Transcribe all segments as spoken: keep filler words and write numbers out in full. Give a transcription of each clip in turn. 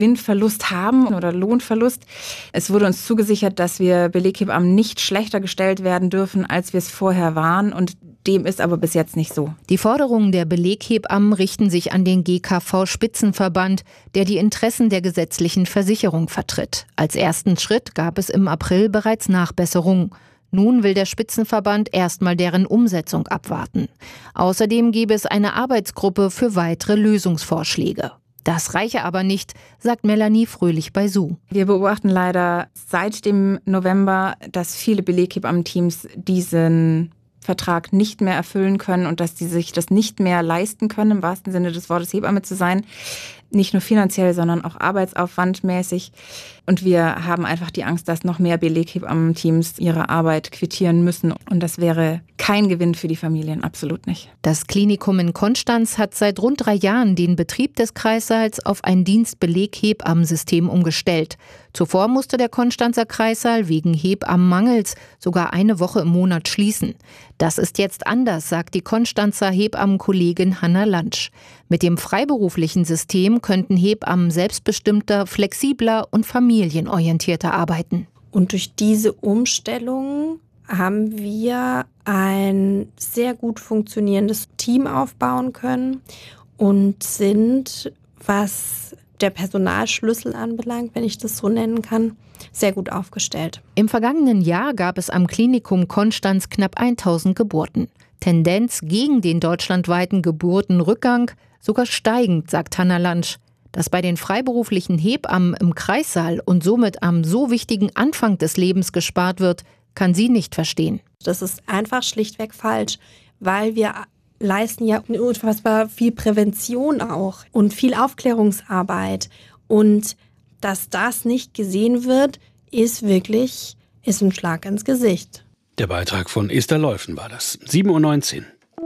Gewinnverlust haben oder Lohnverlust. Es wurde uns zugesichert, dass wir Beleghebammen nicht schlechter gestellt werden dürfen, als wir es vorher waren. Und dem ist aber bis jetzt nicht so. Die Forderungen der Beleghebammen richten sich an den G K V-Spitzenverband, der die Interessen der gesetzlichen Versicherung vertritt. Als ersten Schritt gab es im April bereits Nachbesserungen. Nun will der Spitzenverband erstmal deren Umsetzung abwarten. Außerdem gebe es eine Arbeitsgruppe für weitere Lösungsvorschläge. Das reiche aber nicht, sagt Melanie Fröhlich bei S U. Wir beobachten leider seit dem November, dass viele Beleghebammenteams diesen Vertrag nicht mehr erfüllen können und dass sie sich das nicht mehr leisten können, im wahrsten Sinne des Wortes Hebamme zu sein. Nicht nur finanziell, sondern auch arbeitsaufwandmäßig. Und wir haben einfach die Angst, dass noch mehr Beleghebammenteams ihre Arbeit quittieren müssen. Und das wäre kein Gewinn für die Familien, absolut nicht. Das Klinikum in Konstanz hat seit rund drei Jahren den Betrieb des Kreissaals auf ein Dienstbeleg-Hebammensystem umgestellt. Zuvor musste der Konstanzer Kreissaal wegen Hebammenmangels sogar eine Woche im Monat schließen. Das ist jetzt anders, sagt die Konstanzer Hebammenkollegin Hanna Lantsch. Mit dem freiberuflichen System könnten Hebammen selbstbestimmter, flexibler und familienorientierter arbeiten. Und durch diese Umstellung haben wir ein sehr gut funktionierendes Team aufbauen können und sind, was der Personalschlüssel anbelangt, wenn ich das so nennen kann, sehr gut aufgestellt. Im vergangenen Jahr gab es am Klinikum Konstanz knapp tausend Geburten. Tendenz gegen den deutschlandweiten Geburtenrückgang, sogar steigend, sagt Hanna Lantsch. Dass bei den freiberuflichen Hebammen im Kreissaal und somit am so wichtigen Anfang des Lebens gespart wird, kann sie nicht verstehen. Das ist einfach schlichtweg falsch, weil wir leisten ja unfassbar viel Prävention auch und viel Aufklärungsarbeit. Und dass das nicht gesehen wird, ist wirklich ist ein Schlag ins Gesicht. Der Beitrag von Esther Leufen war das. sieben Uhr neunzehn.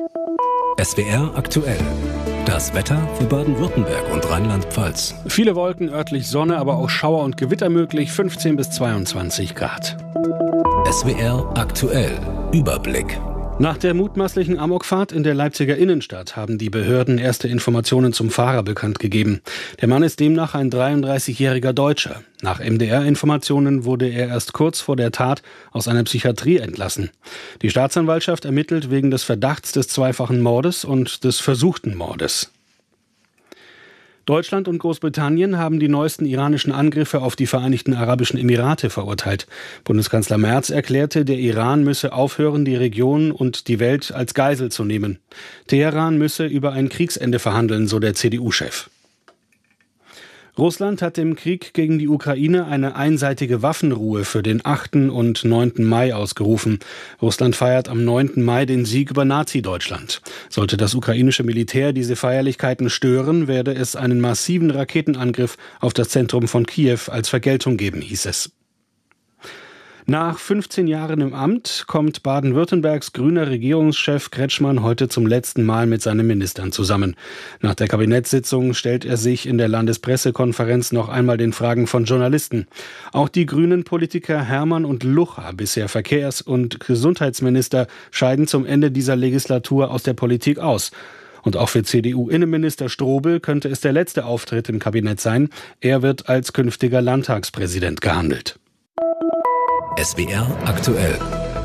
S W R aktuell. Das Wetter für Baden-Württemberg und Rheinland-Pfalz. Viele Wolken, örtlich Sonne, aber auch Schauer und Gewitter möglich, fünfzehn bis zweiundzwanzig Grad. S W R aktuell. Überblick. Nach der mutmaßlichen Amokfahrt in der Leipziger Innenstadt haben die Behörden erste Informationen zum Fahrer bekannt gegeben. Der Mann ist demnach ein dreiunddreißigjähriger Deutscher. Nach M D R-Informationen wurde er erst kurz vor der Tat aus einer Psychiatrie entlassen. Die Staatsanwaltschaft ermittelt wegen des Verdachts des zweifachen Mordes und des versuchten Mordes. Deutschland und Großbritannien haben die neuesten iranischen Angriffe auf die Vereinigten Arabischen Emirate verurteilt. Bundeskanzler Merz erklärte, der Iran müsse aufhören, die Region und die Welt als Geisel zu nehmen. Teheran müsse über ein Kriegsende verhandeln, so der C D U-Chef. Russland hat im Krieg gegen die Ukraine eine einseitige Waffenruhe für den achten und neunten Mai ausgerufen. Russland feiert am neunten Mai den Sieg über Nazi-Deutschland. Sollte das ukrainische Militär diese Feierlichkeiten stören, werde es einen massiven Raketenangriff auf das Zentrum von Kiew als Vergeltung geben, hieß es. Nach fünfzehn Jahren im Amt kommt Baden-Württembergs grüner Regierungschef Kretschmann heute zum letzten Mal mit seinen Ministern zusammen. Nach der Kabinettssitzung stellt er sich in der Landespressekonferenz noch einmal den Fragen von Journalisten. Auch die grünen Politiker Hermann und Lucha, bisher Verkehrs- und Gesundheitsminister, scheiden zum Ende dieser Legislatur aus der Politik aus. Und auch für C D U-Innenminister Strobel könnte es der letzte Auftritt im Kabinett sein. Er wird als künftiger Landtagspräsident gehandelt. S W R aktuell.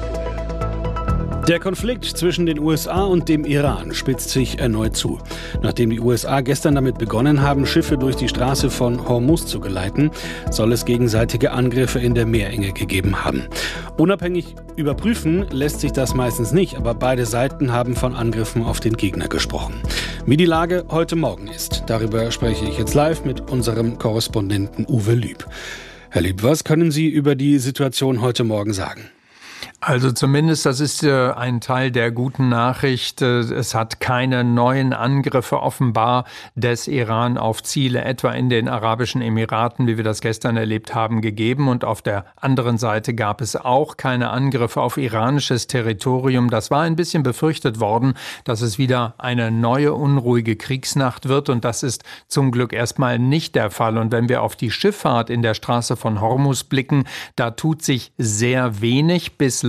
Der Konflikt zwischen den U S A und dem Iran spitzt sich erneut zu. Nachdem die U S A gestern damit begonnen haben, Schiffe durch die Straße von Hormuz zu geleiten, soll es gegenseitige Angriffe in der Meerenge gegeben haben. Unabhängig überprüfen lässt sich das meistens nicht, aber beide Seiten haben von Angriffen auf den Gegner gesprochen. Wie die Lage heute Morgen ist, darüber spreche ich jetzt live mit unserem Korrespondenten Uwe Lüb. Herr Lieb, was können Sie über die Situation heute Morgen sagen? Also zumindest, das ist äh, ein Teil der guten Nachricht. Äh, es hat keine neuen Angriffe offenbar des Iran auf Ziele, etwa in den Arabischen Emiraten, wie wir das gestern erlebt haben, gegeben. Und auf der anderen Seite gab es auch keine Angriffe auf iranisches Territorium. Das war ein bisschen befürchtet worden, dass es wieder eine neue unruhige Kriegsnacht wird. Und das ist zum Glück erstmal nicht der Fall. Und wenn wir auf die Schifffahrt in der Straße von Hormuz blicken, da tut sich sehr wenig bislang.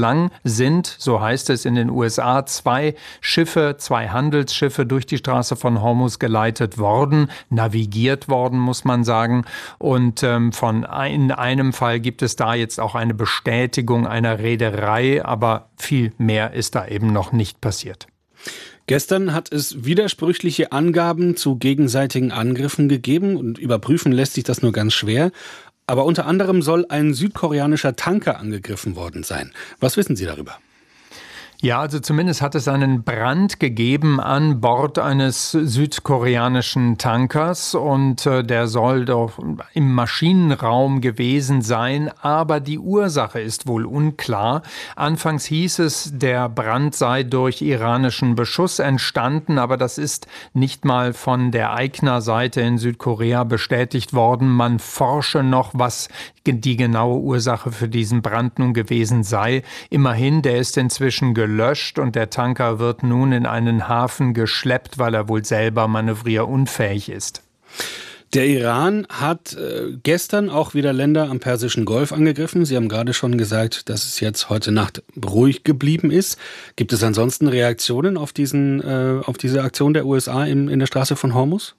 Bislang sind, so heißt es in den U S A, zwei Schiffe, zwei Handelsschiffe durch die Straße von Hormuz geleitet worden, navigiert worden, muss man sagen. Und ähm, von ein, in einem Fall gibt es da jetzt auch eine Bestätigung einer Reederei, aber viel mehr ist da eben noch nicht passiert. Gestern hat es widersprüchliche Angaben zu gegenseitigen Angriffen gegeben und überprüfen lässt sich das nur ganz schwer. Aber unter anderem soll ein südkoreanischer Tanker angegriffen worden sein. Was wissen Sie darüber? Ja, also zumindest hat es einen Brand gegeben an Bord eines südkoreanischen Tankers und äh, der soll doch im Maschinenraum gewesen sein, aber die Ursache ist wohl unklar. Anfangs hieß es, der Brand sei durch iranischen Beschuss entstanden, aber das ist nicht mal von der Eigner-Seite in Südkorea bestätigt worden. Man forsche noch, was die genaue Ursache für diesen Brand nun gewesen sei. Immerhin, der ist inzwischen gelöscht. gelöscht und der Tanker wird nun in einen Hafen geschleppt, weil er wohl selber manövrierunfähig ist. Der Iran hat äh, gestern auch wieder Länder am Persischen Golf angegriffen. Sie haben gerade schon gesagt, dass es jetzt heute Nacht ruhig geblieben ist. Gibt es ansonsten Reaktionen auf, diesen, äh, auf diese Aktion der U S A in, in der Straße von Hormuz?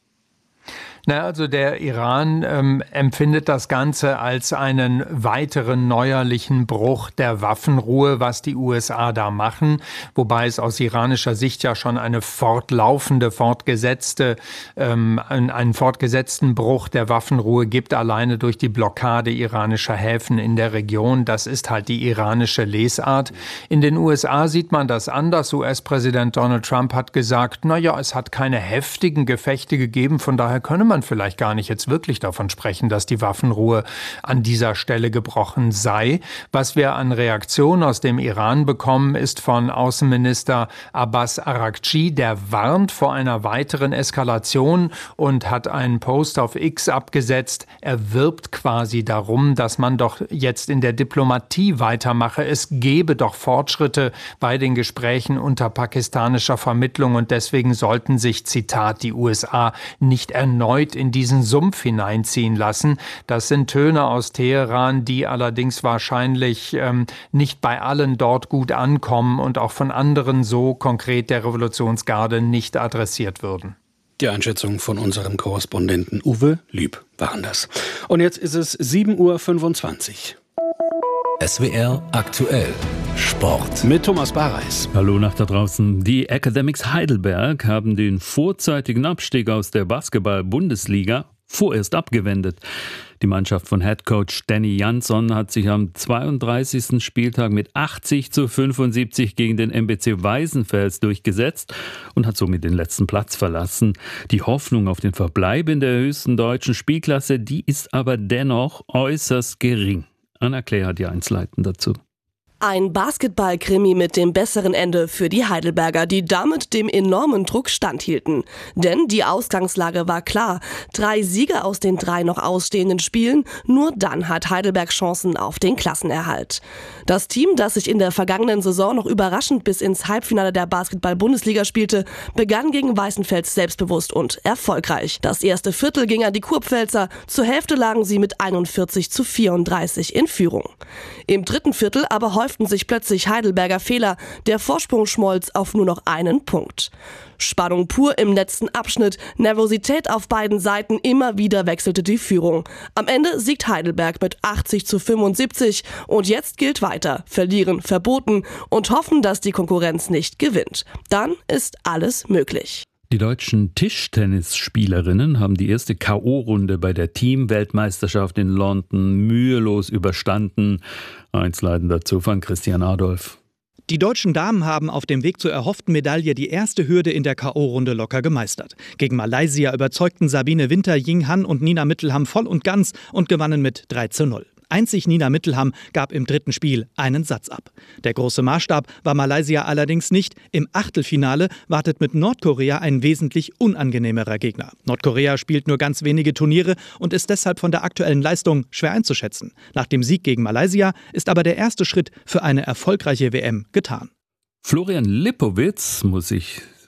Na, also der Iran ähm, empfindet das Ganze als einen weiteren neuerlichen Bruch der Waffenruhe, was die U S A da machen, wobei es aus iranischer Sicht ja schon eine fortlaufende, fortgesetzte, ähm, einen fortgesetzten Bruch der Waffenruhe gibt, alleine durch die Blockade iranischer Häfen in der Region. Das ist halt die iranische Lesart. In den U S A sieht man das anders. U S-Präsident Donald Trump hat gesagt, na ja, es hat keine heftigen Gefechte gegeben, von daher könne man man vielleicht gar nicht jetzt wirklich davon sprechen, dass die Waffenruhe an dieser Stelle gebrochen sei. Was wir an Reaktionen aus dem Iran bekommen, ist von Außenminister Abbas Araghchi, der warnt vor einer weiteren Eskalation und hat einen Post auf X abgesetzt. Er wirbt quasi darum, dass man doch jetzt in der Diplomatie weitermache. Es gebe doch Fortschritte bei den Gesprächen unter pakistanischer Vermittlung und deswegen sollten sich, Zitat, die U S A nicht erneut in diesen Sumpf hineinziehen lassen. Das sind Töne aus Teheran, die allerdings wahrscheinlich ähm, nicht bei allen dort gut ankommen und auch von anderen so konkret der Revolutionsgarde nicht adressiert würden. Die Einschätzung von unserem Korrespondenten Uwe Lüb waren das. Und jetzt ist es sieben Uhr fünfundzwanzig. S W R aktuell Sport. Mit Thomas Bareis. Hallo nach da draußen. Die Academics Heidelberg haben den vorzeitigen Abstieg aus der Basketball-Bundesliga vorerst abgewendet. Die Mannschaft von Headcoach Danny Jansson hat sich am zweiunddreißigsten Spieltag mit achtzig zu fünfundsiebzig gegen den M B C Weißenfels durchgesetzt und hat somit den letzten Platz verlassen. Die Hoffnung auf den Verbleib in der höchsten deutschen Spielklasse, die ist aber dennoch äußerst gering. Anna Claire hat die Einzelheiten dazu. Ein Basketball-Krimi mit dem besseren Ende für die Heidelberger, die damit dem enormen Druck standhielten. Denn die Ausgangslage war klar. Drei Siege aus den drei noch ausstehenden Spielen, nur dann hat Heidelberg Chancen auf den Klassenerhalt. Das Team, das sich in der vergangenen Saison noch überraschend bis ins Halbfinale der Basketball-Bundesliga spielte, begann gegen Weißenfels selbstbewusst und erfolgreich. Das erste Viertel ging an die Kurpfälzer, zur Hälfte lagen sie mit einundvierzig zu vierunddreißig in Führung. Im dritten Viertel aber häuften sich plötzlich Heidelberger Fehler, der Vorsprung schmolz auf nur noch einen Punkt. Spannung pur im letzten Abschnitt, Nervosität auf beiden Seiten, immer wieder wechselte die Führung. Am Ende siegt Heidelberg mit achtzig zu fünfundsiebzig und jetzt gilt weiter, verlieren verboten und hoffen, dass die Konkurrenz nicht gewinnt. Dann ist alles möglich. Die deutschen Tischtennisspielerinnen haben die erste K O-Runde bei der Team-Weltmeisterschaft in London mühelos überstanden. Einzelheiten dazu von Christian Adolf. Die deutschen Damen haben auf dem Weg zur erhofften Medaille die erste Hürde in der K O-Runde locker gemeistert. Gegen Malaysia überzeugten Sabine Winter, Ying Han und Nina Mittelham voll und ganz und gewannen mit drei zu null. Einzig Nina Mittelham gab im dritten Spiel einen Satz ab. Der große Maßstab war Malaysia allerdings nicht. Im Achtelfinale wartet mit Nordkorea ein wesentlich unangenehmerer Gegner. Nordkorea spielt nur ganz wenige Turniere und ist deshalb von der aktuellen Leistung schwer einzuschätzen. Nach dem Sieg gegen Malaysia ist aber der erste Schritt für eine erfolgreiche W M getan. Florian Lipowitz muss sich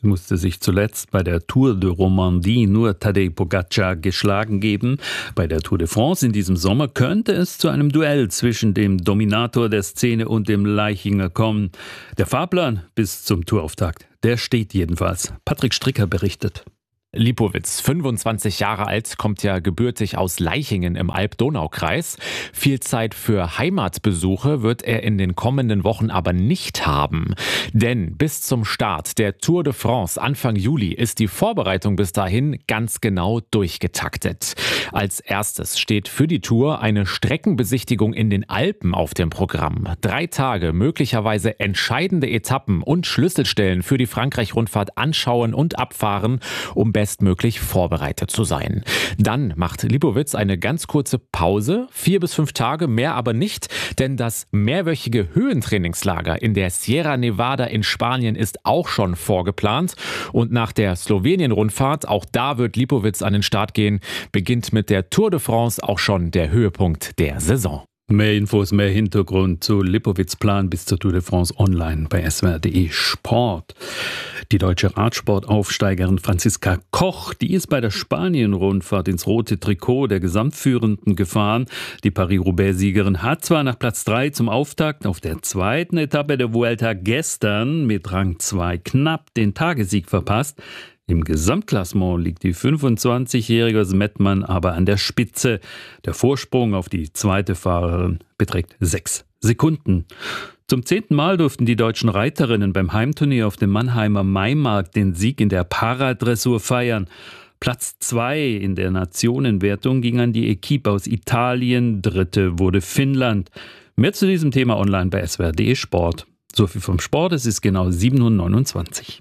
musste sich zuletzt bei der Tour de Romandie nur Tadej Pogačar geschlagen geben. Bei der Tour de France in diesem Sommer könnte es zu einem Duell zwischen dem Dominator der Szene und dem Leichinger kommen. Der Fahrplan bis zum Tourauftakt, der steht jedenfalls. Patrick Stricker berichtet. Lipowitz, fünfundzwanzig Jahre alt, kommt ja gebürtig aus Leichingen im Alb-Donau-Kreis. Viel Zeit für Heimatbesuche wird er in den kommenden Wochen aber nicht haben. Denn bis zum Start der Tour de France Anfang Juli ist die Vorbereitung bis dahin ganz genau durchgetaktet. Als erstes steht für die Tour eine Streckenbesichtigung in den Alpen auf dem Programm. Drei Tage, möglicherweise entscheidende Etappen und Schlüsselstellen für die Frankreich-Rundfahrt anschauen und abfahren, um bestmöglich vorbereitet zu sein. Dann macht Lipowitz eine ganz kurze Pause, vier bis fünf Tage, mehr aber nicht, denn das mehrwöchige Höhentrainingslager in der Sierra Nevada in Spanien ist auch schon vorgeplant. Und nach der Slowenien-Rundfahrt, auch da wird Lipowitz an den Start gehen, beginnt mit der Tour de France auch schon der Höhepunkt der Saison. Mehr Infos, mehr Hintergrund zu Lipowitz' Plan bis zur Tour de France online bei s w r punkt d e Sport. Die deutsche Radsportaufsteigerin Franziska Koch, die ist bei der Spanien-Rundfahrt ins rote Trikot der Gesamtführenden gefahren. Die Paris-Roubaix-Siegerin hat zwar nach Platz drei zum Auftakt auf der zweiten Etappe der Vuelta gestern mit Rang zwei knapp den Tagessieg verpasst. Im Gesamtklassement liegt die fünfundzwanzigjährige aus Mettmann aber an der Spitze. Der Vorsprung auf die zweite Fahrerin beträgt sechs Sekunden. Zum zehnten Mal durften die deutschen Reiterinnen beim Heimturnier auf dem Mannheimer Maimarkt den Sieg in der Paradressur feiern. Platz zwei in der Nationenwertung ging an die Equipe aus Italien, dritte wurde Finnland. Mehr zu diesem Thema online bei s w r punkt d e Sport. So viel vom Sport, es ist genau sieben Uhr neunundzwanzig.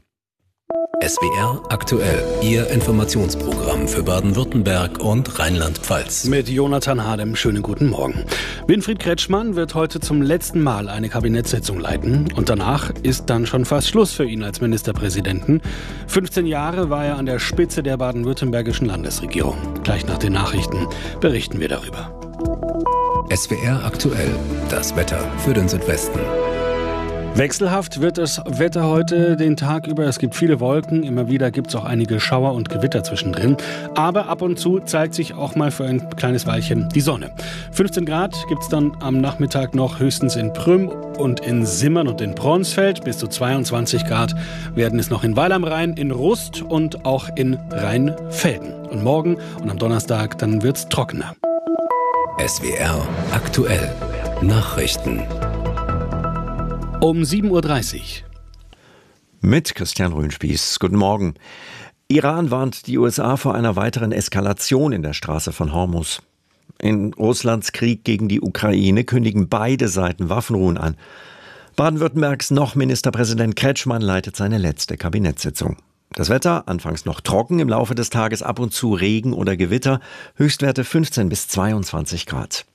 S W R aktuell, Ihr Informationsprogramm für Baden-Württemberg und Rheinland-Pfalz. Mit Jonathan Hadem, schönen guten Morgen. Winfried Kretschmann wird heute zum letzten Mal eine Kabinettssitzung leiten. Und danach ist dann schon fast Schluss für ihn als Ministerpräsidenten. fünfzehn Jahre war er an der Spitze der baden-württembergischen Landesregierung. Gleich nach den Nachrichten berichten wir darüber. S W R aktuell, das Wetter für den Südwesten. Wechselhaft wird das Wetter heute den Tag über. Es gibt viele Wolken, immer wieder gibt es auch einige Schauer und Gewitter zwischendrin. Aber ab und zu zeigt sich auch mal für ein kleines Weilchen die Sonne. fünfzehn Grad gibt es dann am Nachmittag noch höchstens in Prüm und in Simmern und in Bronsfeld. Bis zu zweiundzwanzig Grad werden es noch in Weil am Rhein, in Rust und auch in Rheinfelden. Und morgen und am Donnerstag dann wird es trockener. S W R aktuell, Nachrichten. Um sieben Uhr dreißig. Mit Christian Röhnspieß. Guten Morgen. Iran warnt die U S A vor einer weiteren Eskalation in der Straße von Hormuz. In Russlands Krieg gegen die Ukraine kündigen beide Seiten Waffenruhen an. Baden-Württembergs noch Ministerpräsident Kretschmann leitet seine letzte Kabinettssitzung. Das Wetter, anfangs noch trocken, im Laufe des Tages ab und zu Regen oder Gewitter, Höchstwerte fünfzehn bis zweiundzwanzig Grad.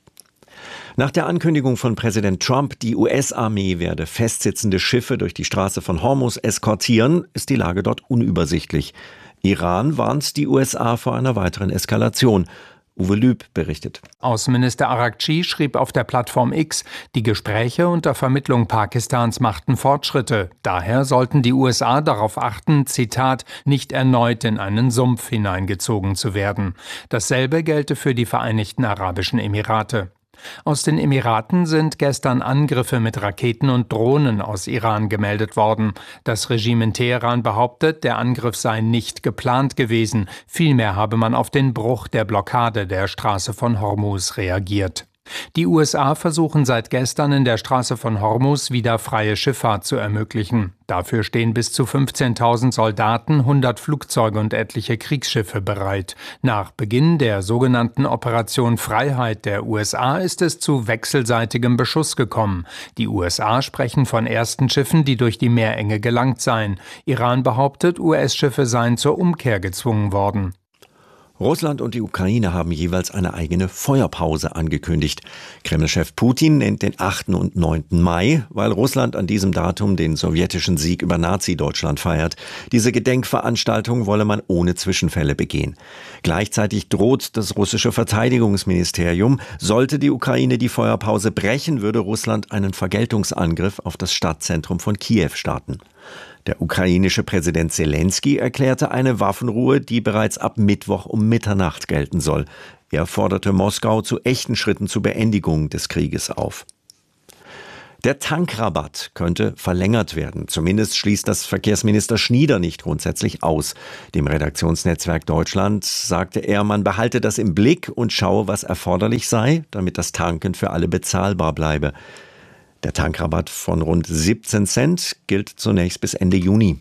Nach der Ankündigung von Präsident Trump, die U S-Armee werde festsitzende Schiffe durch die Straße von Hormuz eskortieren, ist die Lage dort unübersichtlich. Iran warnt die U S A vor einer weiteren Eskalation. Uwe Lüb berichtet. Außenminister Araghchi schrieb auf der Plattform X, die Gespräche unter Vermittlung Pakistans machten Fortschritte. Daher sollten die U S A darauf achten, Zitat, nicht erneut in einen Sumpf hineingezogen zu werden. Dasselbe gelte für die Vereinigten Arabischen Emirate. Aus den Emiraten sind gestern Angriffe mit Raketen und Drohnen aus Iran gemeldet worden. Das Regime in Teheran behauptet, der Angriff sei nicht geplant gewesen. Vielmehr habe man auf den Bruch der Blockade der Straße von Hormuz reagiert. Die U S A versuchen seit gestern in der Straße von Hormuz wieder freie Schifffahrt zu ermöglichen. Dafür stehen bis zu fünfzehntausend Soldaten, hundert Flugzeuge und etliche Kriegsschiffe bereit. Nach Beginn der sogenannten Operation Freiheit der U S A ist es zu wechselseitigem Beschuss gekommen. Die U S A sprechen von ersten Schiffen, die durch die Meerenge gelangt seien. Iran behauptet, U S-Schiffe seien zur Umkehr gezwungen worden. Russland und die Ukraine haben jeweils eine eigene Feuerpause angekündigt. Kreml-Chef Putin nennt den achten und neunten Mai, weil Russland an diesem Datum den sowjetischen Sieg über Nazi-Deutschland feiert. Diese Gedenkveranstaltung wolle man ohne Zwischenfälle begehen. Gleichzeitig droht das russische Verteidigungsministerium, sollte die Ukraine die Feuerpause brechen, würde Russland einen Vergeltungsangriff auf das Stadtzentrum von Kiew starten. Der ukrainische Präsident Zelensky erklärte eine Waffenruhe, die bereits ab Mittwoch um Mitternacht gelten soll. Er forderte Moskau zu echten Schritten zur Beendigung des Krieges auf. Der Tankrabatt könnte verlängert werden. Zumindest schließt das Verkehrsminister Schnieder nicht grundsätzlich aus. Dem Redaktionsnetzwerk Deutschland sagte er, man behalte das im Blick und schaue, was erforderlich sei, damit das Tanken für alle bezahlbar bleibe. Der Tankrabatt von rund siebzehn Cent gilt zunächst bis Ende Juni.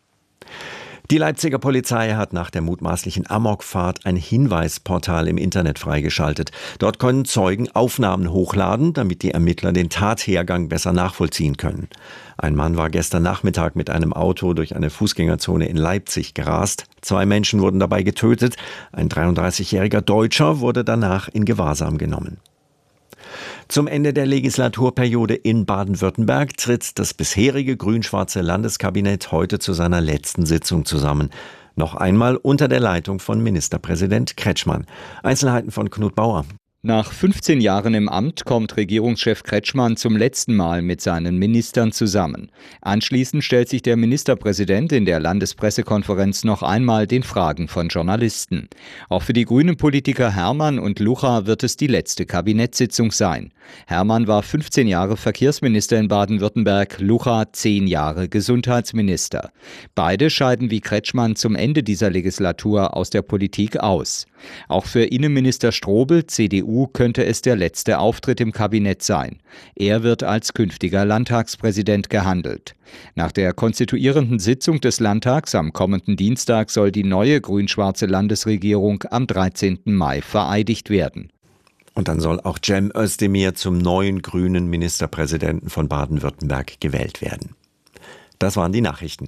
Die Leipziger Polizei hat nach der mutmaßlichen Amokfahrt ein Hinweisportal im Internet freigeschaltet. Dort können Zeugen Aufnahmen hochladen, damit die Ermittler den Tathergang besser nachvollziehen können. Ein Mann war gestern Nachmittag mit einem Auto durch eine Fußgängerzone in Leipzig gerast. Zwei Menschen wurden dabei getötet. Ein dreiunddreißigjähriger Deutscher wurde danach in Gewahrsam genommen. Zum Ende der Legislaturperiode in Baden-Württemberg tritt das bisherige grün-schwarze Landeskabinett heute zu seiner letzten Sitzung zusammen. Noch einmal unter der Leitung von Ministerpräsident Kretschmann. Einzelheiten von Knut Bauer. Nach fünfzehn Jahren im Amt kommt Regierungschef Kretschmann zum letzten Mal mit seinen Ministern zusammen. Anschließend stellt sich der Ministerpräsident in der Landespressekonferenz noch einmal den Fragen von Journalisten. Auch für die grünen Politiker Hermann und Lucha wird es die letzte Kabinettssitzung sein. Hermann war fünfzehn Jahre Verkehrsminister in Baden-Württemberg, Lucha zehn Jahre Gesundheitsminister. Beide scheiden wie Kretschmann zum Ende dieser Legislatur aus der Politik aus. Auch für Innenminister Strobel, C D U, könnte es der letzte Auftritt im Kabinett sein. Er wird als künftiger Landtagspräsident gehandelt. Nach der konstituierenden Sitzung des Landtags am kommenden Dienstag soll die neue grün-schwarze Landesregierung am dreizehnten Mai vereidigt werden. Und dann soll auch Cem Özdemir zum neuen grünen Ministerpräsidenten von Baden-Württemberg gewählt werden. Das waren die Nachrichten.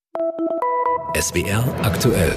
S W R aktuell.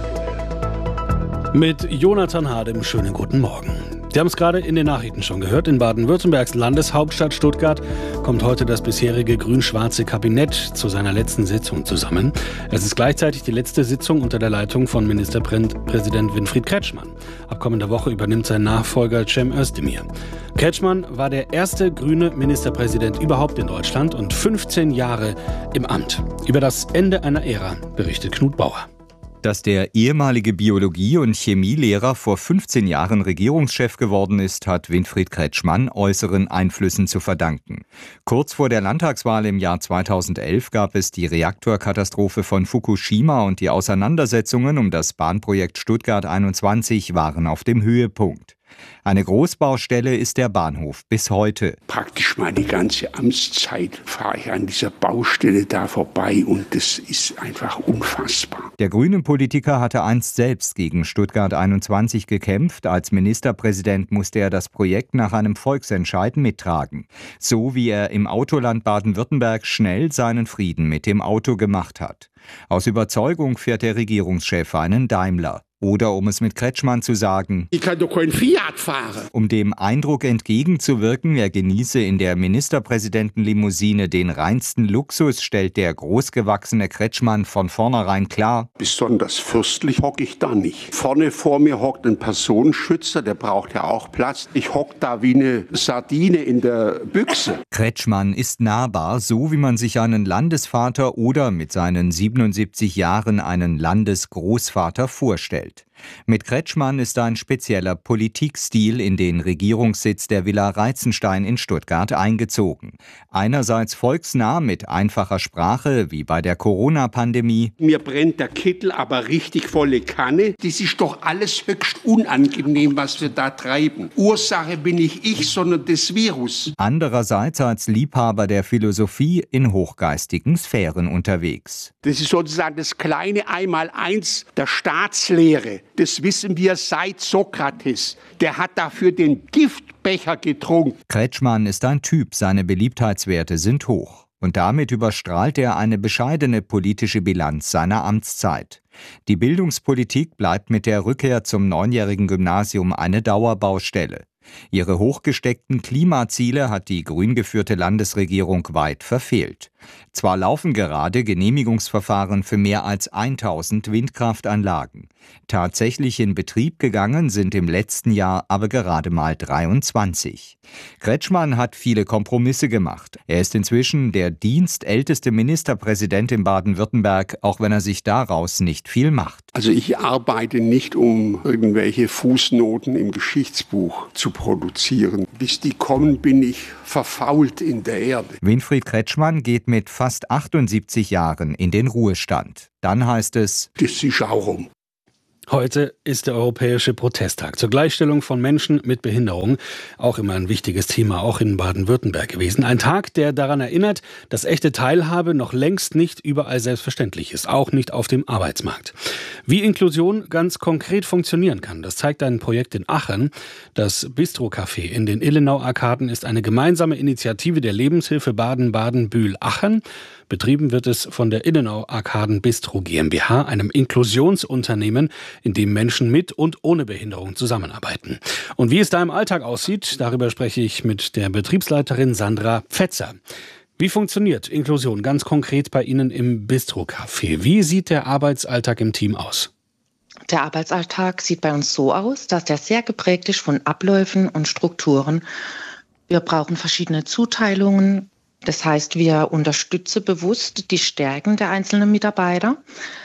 Mit Jonathan Hadem, schönen guten Morgen. Sie haben es gerade in den Nachrichten schon gehört. In Baden-Württembergs Landeshauptstadt Stuttgart kommt heute das bisherige grün-schwarze Kabinett zu seiner letzten Sitzung zusammen. Es ist gleichzeitig die letzte Sitzung unter der Leitung von Ministerpräsident Winfried Kretschmann. Ab kommender Woche übernimmt sein Nachfolger Cem Özdemir. Kretschmann war der erste grüne Ministerpräsident überhaupt in Deutschland und fünfzehn Jahre im Amt. Über das Ende einer Ära berichtet Knut Bauer. Dass der ehemalige Biologie- und Chemielehrer vor fünfzehn Jahren Regierungschef geworden ist, hat Winfried Kretschmann äußeren Einflüssen zu verdanken. Kurz vor der Landtagswahl im Jahr zweitausendelf gab es die Reaktorkatastrophe von Fukushima und die Auseinandersetzungen um das Bahnprojekt Stuttgart einundzwanzig waren auf dem Höhepunkt. Eine Großbaustelle ist der Bahnhof bis heute. Praktisch meine ganze Amtszeit fahre ich an dieser Baustelle da vorbei und das ist einfach unfassbar. Der grüne Politiker hatte einst selbst gegen Stuttgart einundzwanzig gekämpft. Als Ministerpräsident musste er das Projekt nach einem Volksentscheid mittragen. So wie er im Autoland Baden-Württemberg schnell seinen Frieden mit dem Auto gemacht hat. Aus Überzeugung fährt der Regierungschef einen Daimler. Oder um es mit Kretschmann zu sagen, ich kann doch kein Fiat fahren. Um dem Eindruck entgegenzuwirken, er genieße in der Ministerpräsidentenlimousine den reinsten Luxus, stellt der großgewachsene Kretschmann von vornherein klar. Besonders fürstlich hocke ich da nicht. Vorne vor mir hockt ein Personenschützer, der braucht ja auch Platz. Ich hocke da wie eine Sardine in der Büchse. Kretschmann ist nahbar, so wie man sich einen Landesvater oder mit seinen siebenundsiebzig Jahren einen Landesgroßvater vorstellt. Mit Kretschmann ist ein spezieller Politikstil in den Regierungssitz der Villa Reitzenstein in Stuttgart eingezogen. Einerseits volksnah mit einfacher Sprache, wie bei der Corona-Pandemie. Mir brennt der Kittel aber richtig volle Kanne. Das ist doch alles höchst unangenehm, was wir da treiben. Ursache bin nicht ich, sondern das Virus. Andererseits als Liebhaber der Philosophie in hochgeistigen Sphären unterwegs. Das ist sozusagen das kleine Einmaleins der Staatslehre. Das wissen wir seit Sokrates. Der hat dafür den Giftbecher getrunken. Kretschmann ist ein Typ, seine Beliebtheitswerte sind hoch. Und damit überstrahlt er eine bescheidene politische Bilanz seiner Amtszeit. Die Bildungspolitik bleibt mit der Rückkehr zum neunjährigen Gymnasium eine Dauerbaustelle. Ihre hochgesteckten Klimaziele hat die grün geführte Landesregierung weit verfehlt. Zwar laufen gerade Genehmigungsverfahren für mehr als tausend Windkraftanlagen. Tatsächlich in Betrieb gegangen sind im letzten Jahr aber gerade mal dreiundzwanzig. Kretschmann hat viele Kompromisse gemacht. Er ist inzwischen der dienstälteste Ministerpräsident in Baden-Württemberg, auch wenn er sich daraus nicht viel macht. Also ich arbeite nicht, um irgendwelche Fußnoten im Geschichtsbuch zu produzieren. Bis die kommen, bin ich verfault in der Erde. Winfried Kretschmann geht mit fast achtundsiebzig Jahren in den Ruhestand. Dann heißt es: Das ist auch rum. Heute ist der Europäische Protesttag zur Gleichstellung von Menschen mit Behinderung. Auch immer ein wichtiges Thema, auch in Baden-Württemberg gewesen. Ein Tag, der daran erinnert, dass echte Teilhabe noch längst nicht überall selbstverständlich ist, auch nicht auf dem Arbeitsmarkt. Wie Inklusion ganz konkret funktionieren kann, das zeigt ein Projekt in Aachen. Das Bistro-Café in den Illenau-Arkaden ist eine gemeinsame Initiative der Lebenshilfe Baden-Baden-Bühl-Aachen. Betrieben wird es von der Illenau Arkaden Bistro GmbH, einem Inklusionsunternehmen, in dem Menschen mit und ohne Behinderung zusammenarbeiten. Und wie es da im Alltag aussieht, darüber spreche ich mit der Betriebsleiterin Sandra Pfetzer. Wie funktioniert Inklusion ganz konkret bei Ihnen im Bistro-Café? Wie sieht der Arbeitsalltag im Team aus? Der Arbeitsalltag sieht bei uns so aus, dass der sehr geprägt ist von Abläufen und Strukturen. Wir brauchen verschiedene Zuteilungen. Das heißt, wir unterstützen bewusst die Stärken der einzelnen Mitarbeiter.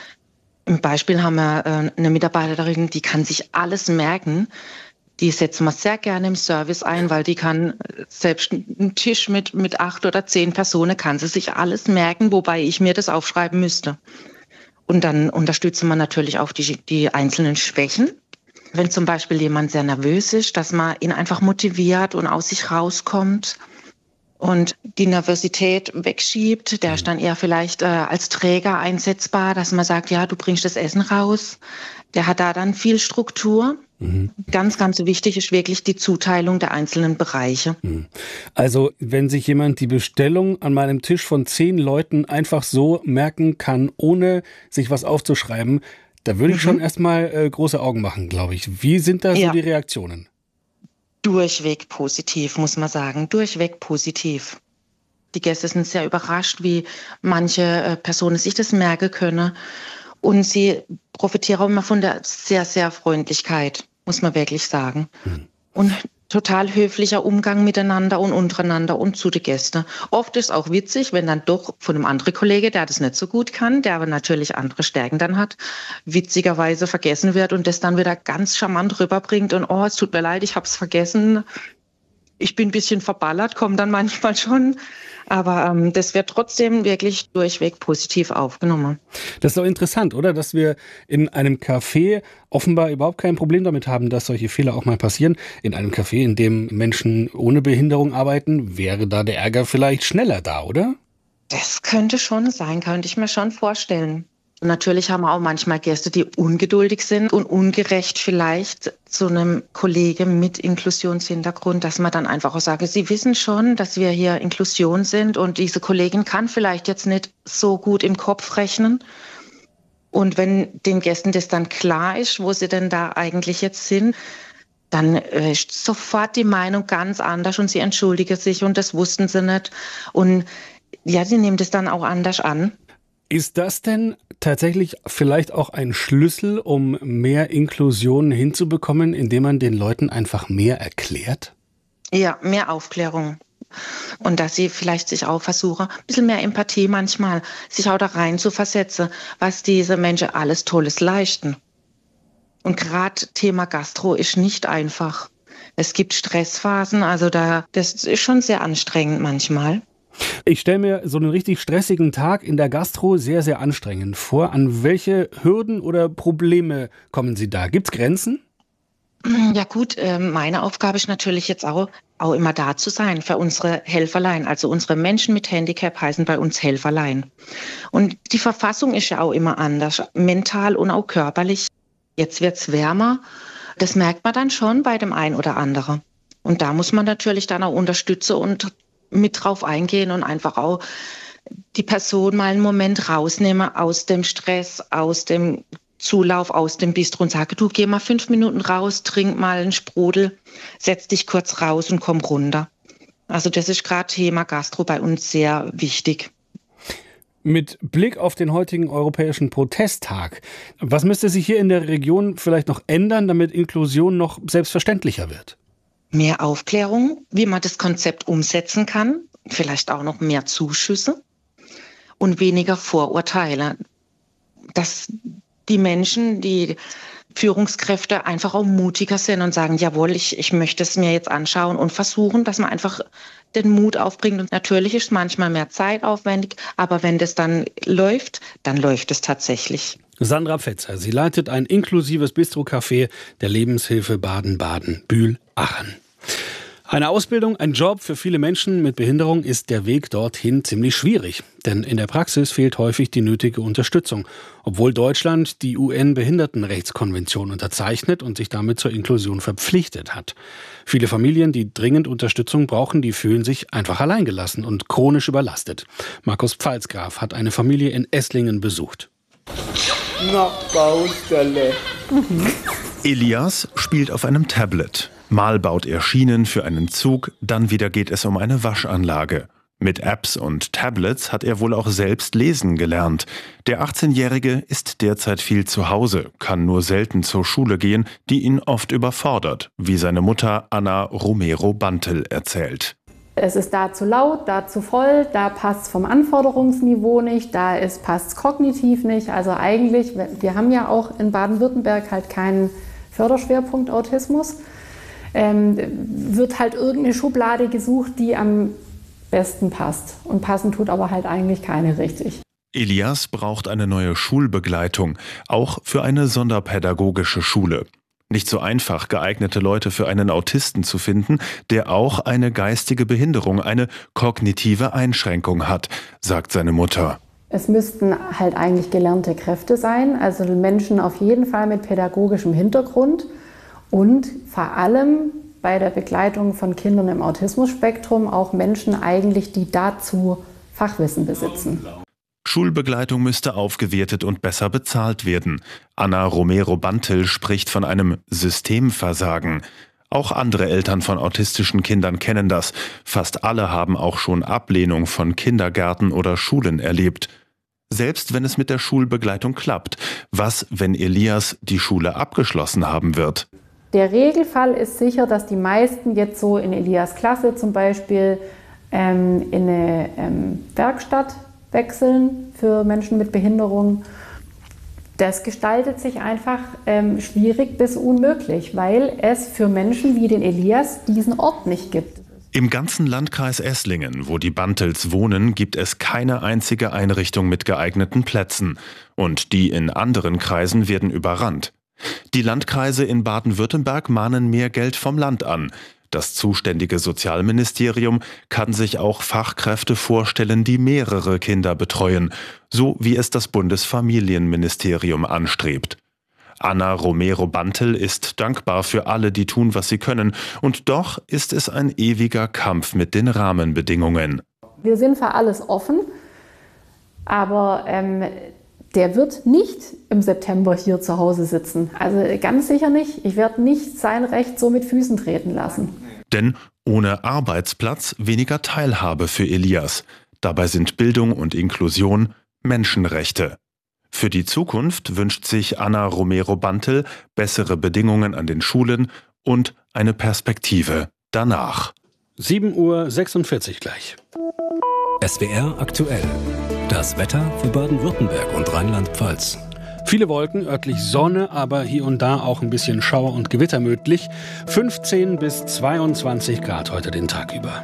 Im Beispiel haben wir eine Mitarbeiterin, die kann sich alles merken. Die setzen wir sehr gerne im Service ein, weil die kann selbst einen Tisch mit, mit acht oder zehn Personen, kann sie sich alles merken, wobei ich mir das aufschreiben müsste. Und dann unterstützen wir natürlich auch die, die einzelnen Schwächen. Wenn zum Beispiel jemand sehr nervös ist, dass man ihn einfach motiviert und aus sich rauskommt und die Nervosität wegschiebt, der ist dann eher vielleicht äh, als Träger einsetzbar, dass man sagt, ja, du bringst das Essen raus. Der hat da dann viel Struktur. Mhm. Ganz, ganz wichtig ist wirklich die Zuteilung der einzelnen Bereiche. Also, wenn sich jemand die Bestellung an meinem Tisch von zehn Leuten einfach so merken kann, ohne sich was aufzuschreiben, da würde ich mhm. schon erstmal äh, große Augen machen, glaube ich. Wie sind da so ja. die Reaktionen? Durchweg positiv, muss man sagen. Durchweg positiv. Die Gäste sind sehr überrascht, wie manche äh, Personen sich das merken können. Und sie profitieren immer von der sehr, sehr Freundlichkeit, muss man wirklich sagen. Mhm. Und total höflicher Umgang miteinander und untereinander und zu den Gästen. Oft ist es auch witzig, wenn dann doch von einem anderen Kollege, der das nicht so gut kann, der aber natürlich andere Stärken dann hat, witzigerweise vergessen wird und das dann wieder ganz charmant rüberbringt und oh, es tut mir leid, ich habe es vergessen. Ich bin ein bisschen verballert, komme dann manchmal schon. Aber ähm, das wird trotzdem wirklich durchweg positiv aufgenommen. Das ist doch interessant, oder? Dass wir in einem Café offenbar überhaupt kein Problem damit haben, dass solche Fehler auch mal passieren. In einem Café, in dem Menschen ohne Behinderung arbeiten, wäre da der Ärger vielleicht schneller da, oder? Das könnte schon sein, könnte ich mir schon vorstellen. Und natürlich haben wir auch manchmal Gäste, die ungeduldig sind und ungerecht vielleicht zu einem Kollegen mit Inklusionshintergrund, dass man dann einfach auch sagt, sie wissen schon, dass wir hier Inklusion sind und diese Kollegin kann vielleicht jetzt nicht so gut im Kopf rechnen. Und wenn den Gästen das dann klar ist, wo sie denn da eigentlich jetzt sind, dann ist sofort die Meinung ganz anders und sie entschuldigen sich und das wussten sie nicht. Und ja, sie nehmen das dann auch anders an. Ist das denn tatsächlich vielleicht auch ein Schlüssel, um mehr Inklusion hinzubekommen, indem man den Leuten einfach mehr erklärt? Ja, mehr Aufklärung. Und dass sie vielleicht sich auch versuchen, ein bisschen mehr Empathie manchmal, sich auch da rein zu versetzen, was diese Menschen alles Tolles leisten. Und gerade Thema Gastro ist nicht einfach. Es gibt Stressphasen, also da, das ist schon sehr anstrengend manchmal. Ich stelle mir so einen richtig stressigen Tag in der Gastro sehr, sehr anstrengend vor. An welche Hürden oder Probleme kommen Sie da? Gibt es Grenzen? Ja gut, meine Aufgabe ist natürlich jetzt auch, auch immer da zu sein für unsere Helferlein. Also unsere Menschen mit Handicap heißen bei uns Helferlein. Und die Verfassung ist ja auch immer anders, mental und auch körperlich. Jetzt wird es wärmer. Das merkt man dann schon bei dem einen oder anderen. Und da muss man natürlich dann auch unterstützen und mit drauf eingehen und einfach auch die Person mal einen Moment rausnehmen aus dem Stress, aus dem Zulauf aus dem Bistro und sage, du geh mal fünf Minuten raus, trink mal einen Sprudel, setz dich kurz raus und komm runter. Also das ist gerade Thema Gastro bei uns sehr wichtig. Mit Blick auf den heutigen Europäischen Protesttag, was müsste sich hier in der Region vielleicht noch ändern, damit Inklusion noch selbstverständlicher wird? Mehr Aufklärung, wie man das Konzept umsetzen kann, vielleicht auch noch mehr Zuschüsse und weniger Vorurteile. Dass die Menschen, die Führungskräfte einfach auch mutiger sind und sagen, jawohl, ich, ich möchte es mir jetzt anschauen und versuchen, dass man einfach den Mut aufbringt. Und natürlich ist es manchmal mehr zeitaufwendig, aber wenn das dann läuft, dann läuft es tatsächlich. Sandra Pfetzer, sie leitet ein inklusives Bistro-Café der Lebenshilfe Baden-Baden, Bühl-Aachen. Eine Ausbildung, ein Job für viele Menschen mit Behinderung ist der Weg dorthin ziemlich schwierig. Denn in der Praxis fehlt häufig die nötige Unterstützung. Obwohl Deutschland die U N-Behindertenrechtskonvention unterzeichnet und sich damit zur Inklusion verpflichtet hat. Viele Familien, die dringend Unterstützung brauchen, die fühlen sich einfach alleingelassen und chronisch überlastet. Markus Pfalzgraf hat eine Familie in Esslingen besucht. Na, Baustelle. Elias spielt auf einem Tablet. Mal baut er Schienen für einen Zug, dann wieder geht es um eine Waschanlage. Mit Apps und Tablets hat er wohl auch selbst lesen gelernt. Der achtzehnjährige ist derzeit viel zu Hause, kann nur selten zur Schule gehen, die ihn oft überfordert, wie seine Mutter Anna Romero-Bantel erzählt. Es ist da zu laut, da zu voll, da passt es vom Anforderungsniveau nicht, da passt es kognitiv nicht. Also eigentlich, wir haben ja auch in Baden-Württemberg halt keinen Förderschwerpunkt Autismus. Ähm, wird halt irgendeine Schublade gesucht, die am besten passt. Und passen tut aber halt eigentlich keine richtig. Elias braucht eine neue Schulbegleitung, auch für eine sonderpädagogische Schule. Nicht so einfach, geeignete Leute für einen Autisten zu finden, der auch eine geistige Behinderung, eine kognitive Einschränkung hat, sagt seine Mutter. Es müssten halt eigentlich gelernte Kräfte sein, also Menschen auf jeden Fall mit pädagogischem Hintergrund. Und vor allem bei der Begleitung von Kindern im Autismusspektrum auch Menschen eigentlich, die dazu Fachwissen besitzen. Schulbegleitung müsste aufgewertet und besser bezahlt werden. Anna Romero-Bantel spricht von einem Systemversagen. Auch andere Eltern von autistischen Kindern kennen das. Fast alle haben auch schon Ablehnung von Kindergärten oder Schulen erlebt. Selbst wenn es mit der Schulbegleitung klappt. Was, wenn Elias die Schule abgeschlossen haben wird? Der Regelfall ist sicher, dass die meisten jetzt so in Elias Klasse zum Beispiel ähm, in eine ähm, Werkstatt wechseln für Menschen mit Behinderung. Das gestaltet sich einfach ähm, schwierig bis unmöglich, weil es für Menschen wie den Elias diesen Ort nicht gibt. Im ganzen Landkreis Esslingen, wo die Bantels wohnen, gibt es keine einzige Einrichtung mit geeigneten Plätzen. Und die in anderen Kreisen werden überrannt. Die Landkreise in Baden-Württemberg mahnen mehr Geld vom Land an. Das zuständige Sozialministerium kann sich auch Fachkräfte vorstellen, die mehrere Kinder betreuen, so wie es das Bundesfamilienministerium anstrebt. Anna Romero-Bantel ist dankbar für alle, die tun, was sie können. Und doch ist es ein ewiger Kampf mit den Rahmenbedingungen. Wir sind für alles offen, aber ähm, der wird nicht im September hier zu Hause sitzen. Also ganz sicher nicht. Ich werde nicht sein Recht so mit Füßen treten lassen. Denn ohne Arbeitsplatz weniger Teilhabe für Elias. Dabei sind Bildung und Inklusion Menschenrechte. Für die Zukunft wünscht sich Anna Romero-Bantel bessere Bedingungen an den Schulen und eine Perspektive danach. sieben Uhr sechsundvierzig gleich. S W R aktuell. Das Wetter für Baden-Württemberg und Rheinland-Pfalz. Viele Wolken, örtlich Sonne, aber hier und da auch ein bisschen Schauer und Gewitter möglich. fünfzehn bis zweiundzwanzig Grad heute den Tag über.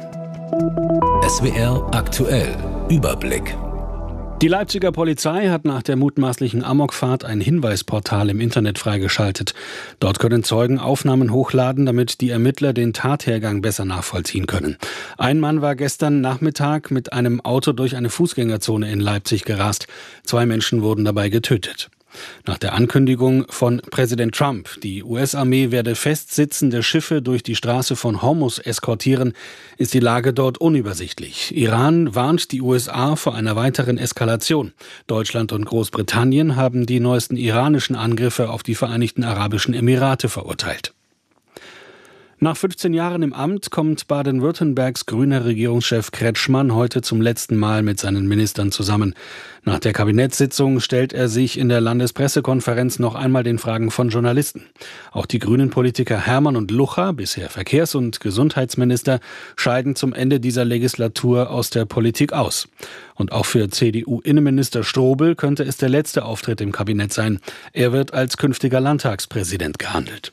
S W R aktuell. Überblick. Die Leipziger Polizei hat nach der mutmaßlichen Amokfahrt ein Hinweisportal im Internet freigeschaltet. Dort können Zeugen Aufnahmen hochladen, damit die Ermittler den Tathergang besser nachvollziehen können. Ein Mann war gestern Nachmittag mit einem Auto durch eine Fußgängerzone in Leipzig gerast. Zwei Menschen wurden dabei getötet. Nach der Ankündigung von Präsident Trump, die U S-Armee werde festsitzende Schiffe durch die Straße von Hormuz eskortieren, ist die Lage dort unübersichtlich. Iran warnt die U S A vor einer weiteren Eskalation. Deutschland und Großbritannien haben die neuesten iranischen Angriffe auf die Vereinigten Arabischen Emirate verurteilt. Nach fünfzehn Jahren im Amt kommt Baden-Württembergs grüner Regierungschef Kretschmann heute zum letzten Mal mit seinen Ministern zusammen. Nach der Kabinettssitzung stellt er sich in der Landespressekonferenz noch einmal den Fragen von Journalisten. Auch die Grünen-Politiker Hermann und Lucha, bisher Verkehrs- und Gesundheitsminister, scheiden zum Ende dieser Legislatur aus der Politik aus. Und auch für C D U-Innenminister Strobel könnte es der letzte Auftritt im Kabinett sein. Er wird als künftiger Landtagspräsident gehandelt.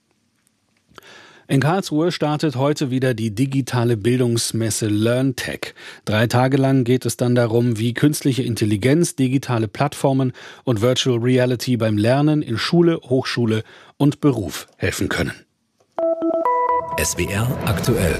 In Karlsruhe startet heute wieder die digitale Bildungsmesse LearnTech. Drei Tage lang geht es dann darum, wie künstliche Intelligenz, digitale Plattformen und Virtual Reality beim Lernen in Schule, Hochschule und Beruf helfen können. S W R aktuell.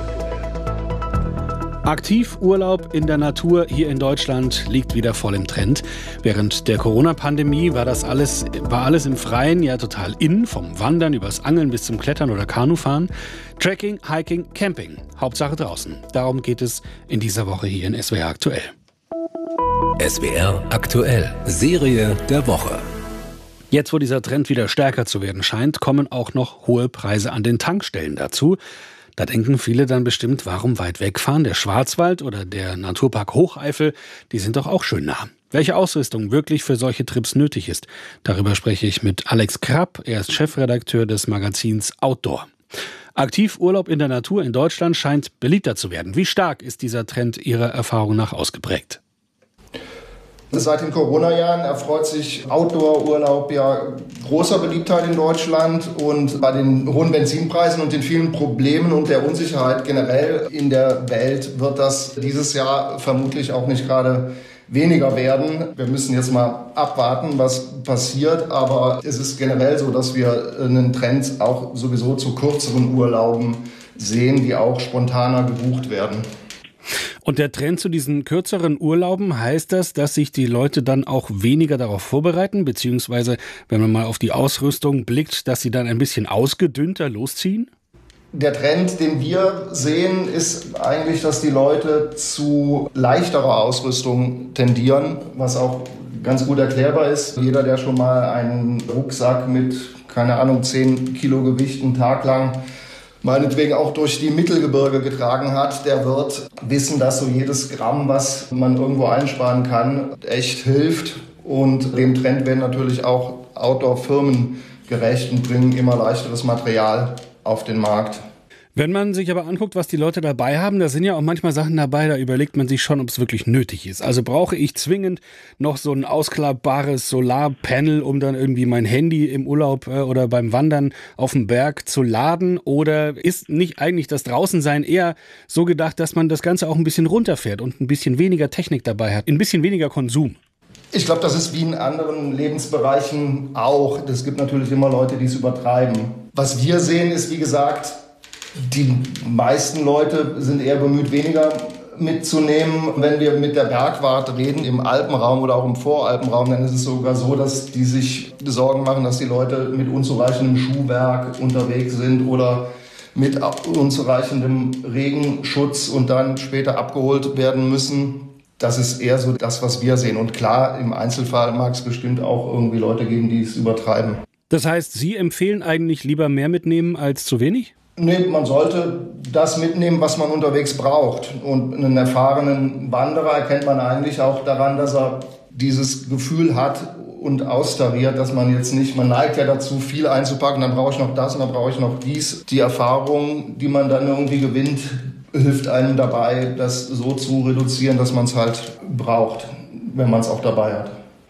Aktivurlaub in der Natur hier in Deutschland liegt wieder voll im Trend. Während der Corona-Pandemie war das alles, war alles im Freien ja total in, vom Wandern übers Angeln bis zum Klettern oder Kanufahren. Trekking, Hiking, Camping, Hauptsache draußen. Darum geht es in dieser Woche hier in S W R aktuell. S W R aktuell, Serie der Woche. Jetzt, wo dieser Trend wieder stärker zu werden scheint, kommen auch noch hohe Preise an den Tankstellen dazu. Da denken viele dann bestimmt, warum weit wegfahren? Der Schwarzwald oder der Naturpark Hocheifel, die sind doch auch schön nah. Welche Ausrüstung wirklich für solche Trips nötig ist, darüber spreche ich mit Alex Krapp. Er ist Chefredakteur des Magazins Outdoor. Aktivurlaub in der Natur in Deutschland scheint beliebter zu werden. Wie stark ist dieser Trend Ihrer Erfahrung nach ausgeprägt? Seit den Corona-Jahren erfreut sich Outdoor-Urlaub ja großer Beliebtheit in Deutschland, und bei den hohen Benzinpreisen und den vielen Problemen und der Unsicherheit generell in der Welt wird das dieses Jahr vermutlich auch nicht gerade weniger werden. Wir müssen jetzt mal abwarten, was passiert, aber es ist generell so, dass wir einen Trend auch sowieso zu kürzeren Urlauben sehen, die auch spontaner gebucht werden. Und der Trend zu diesen kürzeren Urlauben, heißt das, dass sich die Leute dann auch weniger darauf vorbereiten, beziehungsweise, wenn man mal auf die Ausrüstung blickt, dass sie dann ein bisschen ausgedünnter losziehen? Der Trend, den wir sehen, ist eigentlich, dass die Leute zu leichterer Ausrüstung tendieren, was auch ganz gut erklärbar ist. Jeder, der schon mal einen Rucksack mit, keine Ahnung, zehn Kilo Gewicht einen Tag lang meinetwegen auch durch die Mittelgebirge getragen hat, der wird wissen, dass so jedes Gramm, was man irgendwo einsparen kann, echt hilft. Und dem Trend werden natürlich auch Outdoor-Firmen gerecht und bringen immer leichteres Material auf den Markt. Wenn man sich aber anguckt, was die Leute dabei haben, da sind ja auch manchmal Sachen dabei, da überlegt man sich schon, ob es wirklich nötig ist. Also brauche ich zwingend noch so ein ausklappbares Solarpanel, um dann irgendwie mein Handy im Urlaub äh, oder beim Wandern auf dem Berg zu laden? Oder ist nicht eigentlich das Draußensein eher so gedacht, dass man das Ganze auch ein bisschen runterfährt und ein bisschen weniger Technik dabei hat, ein bisschen weniger Konsum? Ich glaube, das ist wie in anderen Lebensbereichen auch. Es gibt natürlich immer Leute, die es übertreiben. Was wir sehen, ist, wie gesagt, die meisten Leute sind eher bemüht, weniger mitzunehmen. Wenn wir mit der Bergwarte reden, im Alpenraum oder auch im Voralpenraum, dann ist es sogar so, dass die sich Sorgen machen, dass die Leute mit unzureichendem Schuhwerk unterwegs sind oder mit unzureichendem Regenschutz und dann später abgeholt werden müssen. Das ist eher so das, was wir sehen. Und klar, im Einzelfall mag es bestimmt auch irgendwie Leute geben, die es übertreiben. Das heißt, Sie empfehlen eigentlich lieber mehr mitnehmen als zu wenig? Nee, man sollte das mitnehmen, was man unterwegs braucht. Und einen erfahrenen Wanderer erkennt man eigentlich auch daran, dass er dieses Gefühl hat und austariert, dass man jetzt nicht, man neigt ja dazu, viel einzupacken, dann brauche ich noch das und dann brauche ich noch dies. Die Erfahrung, die man dann irgendwie gewinnt, hilft einem dabei, das so zu reduzieren, dass man es halt braucht, wenn man es auch dabei hat.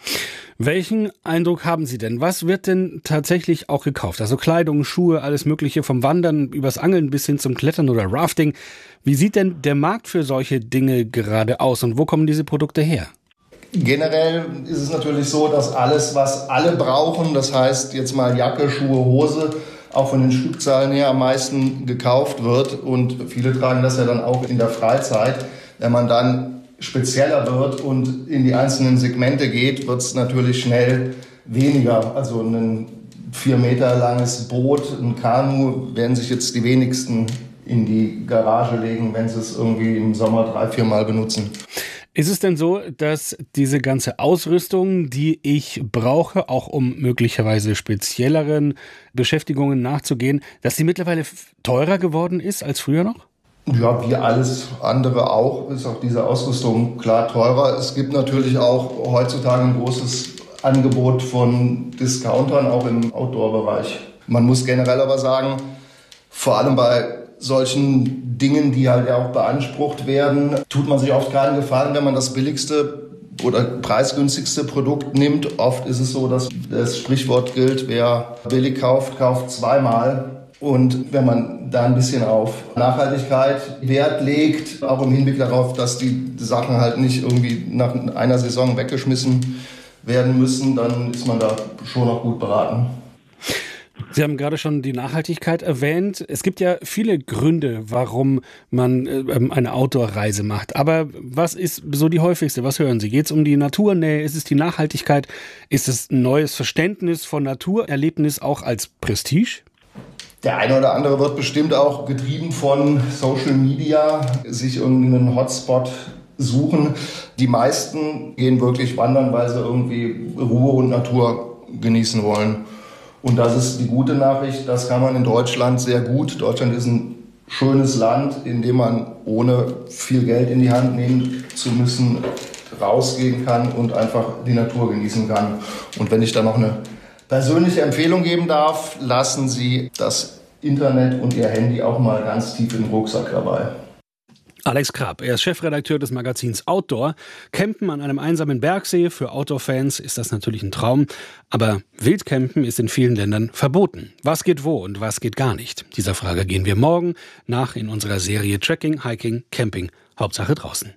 Welchen Eindruck haben Sie denn? Was wird denn tatsächlich auch gekauft? Also Kleidung, Schuhe, alles Mögliche, vom Wandern übers Angeln bis hin zum Klettern oder Rafting. Wie sieht denn der Markt für solche Dinge gerade aus und wo kommen diese Produkte her? Generell ist es natürlich so, dass alles, was alle brauchen, das heißt jetzt mal Jacke, Schuhe, Hose, auch von den Stückzahlen her am meisten gekauft wird. Und viele tragen das ja dann auch in der Freizeit. Wenn man dann spezieller wird und in die einzelnen Segmente geht, wird es natürlich schnell weniger. Also ein vier Meter langes Boot, ein Kanu, werden sich jetzt die wenigsten in die Garage legen, wenn sie es irgendwie im Sommer drei, vier Mal benutzen. Ist es denn so, dass diese ganze Ausrüstung, die ich brauche, auch um möglicherweise spezielleren Beschäftigungen nachzugehen, dass sie mittlerweile teurer geworden ist als früher noch? Ja, wie alles andere auch, ist auch diese Ausrüstung klar teurer. Es gibt natürlich auch heutzutage ein großes Angebot von Discountern, auch im Outdoor-Bereich. Man muss generell aber sagen, vor allem bei solchen Dingen, die halt ja auch beansprucht werden, tut man sich oft keinen Gefallen, wenn man das billigste oder preisgünstigste Produkt nimmt. Oft ist es so, dass das Sprichwort gilt, wer billig kauft, kauft zweimal. Und wenn man da ein bisschen auf Nachhaltigkeit Wert legt, auch im Hinblick darauf, dass die Sachen halt nicht irgendwie nach einer Saison weggeschmissen werden müssen, dann ist man da schon noch gut beraten. Sie haben gerade schon die Nachhaltigkeit erwähnt. Es gibt ja viele Gründe, warum man äh, eine Outdoor-Reise macht. Aber was ist so die häufigste? Was hören Sie? Geht es um die Naturnähe? Ist es die Nachhaltigkeit? Ist es ein neues Verständnis von Naturerlebnis auch als Prestige? Der eine oder andere wird bestimmt auch getrieben von Social Media, sich irgendeinen Hotspot suchen. Die meisten gehen wirklich wandern, weil sie irgendwie Ruhe und Natur genießen wollen. Und das ist die gute Nachricht, das kann man in Deutschland sehr gut. Deutschland ist ein schönes Land, in dem man ohne viel Geld in die Hand nehmen zu müssen rausgehen kann und einfach die Natur genießen kann. Und wenn ich da noch eine persönliche Empfehlung geben darf, lassen Sie das Internet und Ihr Handy auch mal ganz tief im Rucksack dabei. Alex Krapp, er ist Chefredakteur des Magazins Outdoor. Campen an einem einsamen Bergsee, für Outdoor-Fans ist das natürlich ein Traum. Aber Wildcampen ist in vielen Ländern verboten. Was geht wo und was geht gar nicht? Dieser Frage gehen wir morgen nach in unserer Serie Trekking, Hiking, Camping. Hauptsache draußen.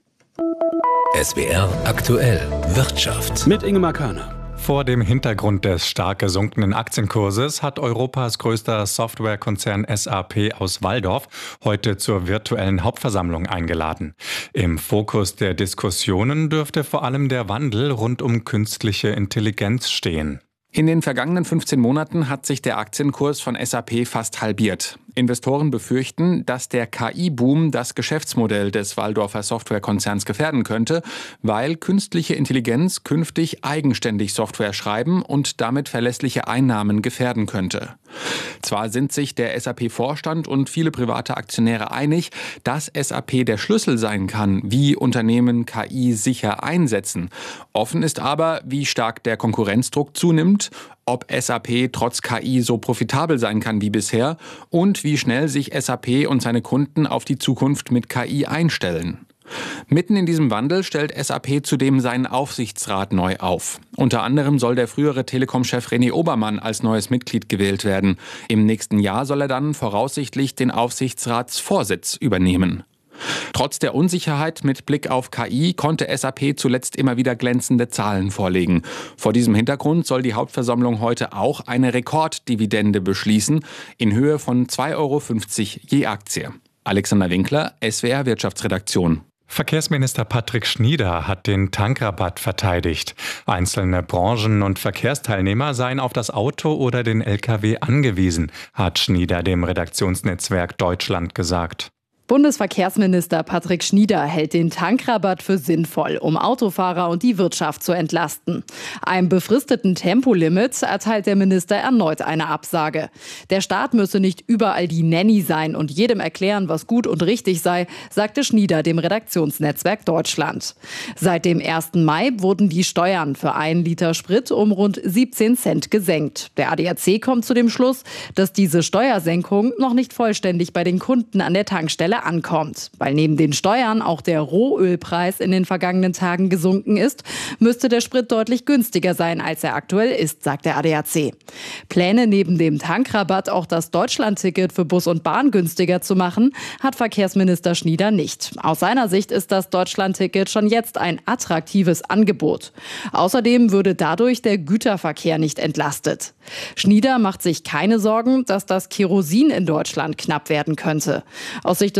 S W R aktuell Wirtschaft. Mit Ingemar Körner. Vor dem Hintergrund des stark gesunkenen Aktienkurses hat Europas größter Softwarekonzern S A P aus Walldorf heute zur virtuellen Hauptversammlung eingeladen. Im Fokus der Diskussionen dürfte vor allem der Wandel rund um künstliche Intelligenz stehen. In den vergangenen fünfzehn Monaten hat sich der Aktienkurs von S A P fast halbiert. Investoren befürchten, dass der K I-Boom das Geschäftsmodell des Walldorfer Softwarekonzerns gefährden könnte, weil künstliche Intelligenz künftig eigenständig Software schreiben und damit verlässliche Einnahmen gefährden könnte. Zwar sind sich der S A P-Vorstand und viele private Aktionäre einig, dass S A P der Schlüssel sein kann, wie Unternehmen K I sicher einsetzen. Offen ist aber, wie stark der Konkurrenzdruck zunimmt, ob S A P trotz K I so profitabel sein kann wie bisher und wie schnell sich S A P und seine Kunden auf die Zukunft mit K I einstellen. Mitten in diesem Wandel stellt S A P zudem seinen Aufsichtsrat neu auf. Unter anderem soll der frühere Telekom-Chef René Obermann als neues Mitglied gewählt werden. Im nächsten Jahr soll er dann voraussichtlich den Aufsichtsratsvorsitz übernehmen. Trotz der Unsicherheit mit Blick auf K I konnte S A P zuletzt immer wieder glänzende Zahlen vorlegen. Vor diesem Hintergrund soll die Hauptversammlung heute auch eine Rekorddividende beschließen, in Höhe von zwei Euro fünfzig je Aktie. Alexander Winkler, S W R Wirtschaftsredaktion. Verkehrsminister Patrick Schnieder hat den Tankrabatt verteidigt. Einzelne Branchen und Verkehrsteilnehmer seien auf das Auto oder den L K W angewiesen, hat Schnieder dem Redaktionsnetzwerk Deutschland gesagt. Bundesverkehrsminister Patrick Schnieder hält den Tankrabatt für sinnvoll, um Autofahrer und die Wirtschaft zu entlasten. Einem befristeten Tempolimit erteilt der Minister erneut eine Absage. Der Staat müsse nicht überall die Nanny sein und jedem erklären, was gut und richtig sei, sagte Schnieder dem Redaktionsnetzwerk Deutschland. Seit dem ersten Mai wurden die Steuern für einen Liter Sprit um rund siebzehn Cent gesenkt. Der A D A C kommt zu dem Schluss, dass diese Steuersenkung noch nicht vollständig bei den Kunden an der Tankstelle ankommt. Weil neben den Steuern auch der Rohölpreis in den vergangenen Tagen gesunken ist, müsste der Sprit deutlich günstiger sein, als er aktuell ist, sagt der A D A C. Pläne neben dem Tankrabatt auch das Deutschlandticket für Bus und Bahn günstiger zu machen, hat Verkehrsminister Schnieder nicht. Aus seiner Sicht ist das Deutschlandticket schon jetzt ein attraktives Angebot. Außerdem würde dadurch der Güterverkehr nicht entlastet. Schnieder macht sich keine Sorgen, dass das Kerosin in Deutschland knapp werden könnte. Aus Sicht des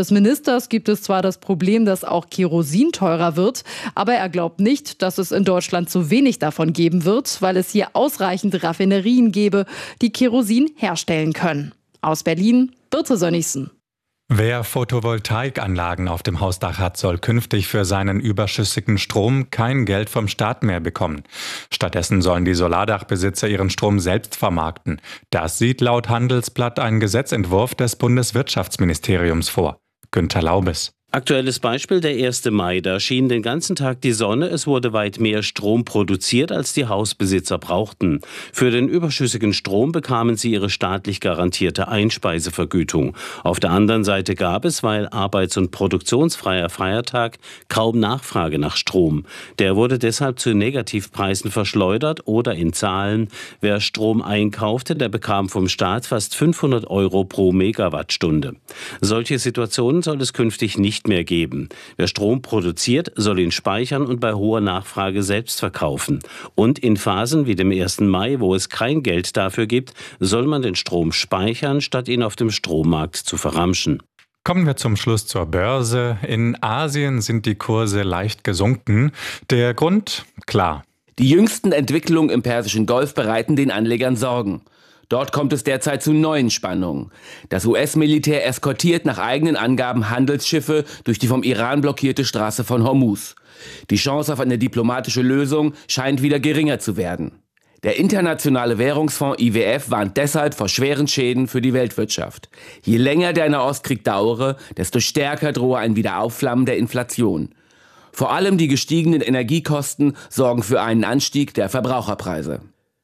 des Ministers gibt es zwar das Problem, dass auch Kerosin teurer wird, aber er glaubt nicht, dass es in Deutschland zu wenig davon geben wird, weil es hier ausreichend Raffinerien gäbe, die Kerosin herstellen können. Aus Berlin, Birte Sönnigsen. Wer Photovoltaikanlagen auf dem Hausdach hat, soll künftig für seinen überschüssigen Strom kein Geld vom Staat mehr bekommen. Stattdessen sollen die Solardachbesitzer ihren Strom selbst vermarkten. Das sieht laut Handelsblatt ein Gesetzentwurf des Bundeswirtschaftsministeriums vor. Günter Laubes. Aktuelles Beispiel, der erste Mai. Da schien den ganzen Tag die Sonne. Es wurde weit mehr Strom produziert, als die Hausbesitzer brauchten. Für den überschüssigen Strom bekamen sie ihre staatlich garantierte Einspeisevergütung. Auf der anderen Seite gab es, weil arbeits- und produktionsfreier Feiertag, kaum Nachfrage nach Strom. Der wurde deshalb zu Negativpreisen verschleudert oder in Zahlen. Wer Strom einkaufte, der bekam vom Staat fast fünfhundert Euro pro Megawattstunde. Solche Situationen soll es künftig nicht mehr geben. Wer Strom produziert, soll ihn speichern und bei hoher Nachfrage selbst verkaufen. Und in Phasen wie dem ersten Mai, wo es kein Geld dafür gibt, soll man den Strom speichern, statt ihn auf dem Strommarkt zu verramschen. Kommen wir zum Schluss zur Börse. In Asien sind die Kurse leicht gesunken. Der Grund? Klar. Die jüngsten Entwicklungen im Persischen Golf bereiten den Anlegern Sorgen. Dort kommt es derzeit zu neuen Spannungen. Das U S-Militär eskortiert nach eigenen Angaben Handelsschiffe durch die vom Iran blockierte Straße von Hormuz. Die Chance auf eine diplomatische Lösung scheint wieder geringer zu werden. Der Internationale Währungsfonds I W F warnt deshalb vor schweren Schäden für die Weltwirtschaft. Je länger der Nahostkrieg dauere, desto stärker drohe ein Wiederaufflammen der Inflation. Vor allem die gestiegenen Energiekosten sorgen für einen Anstieg der Verbraucherpreise.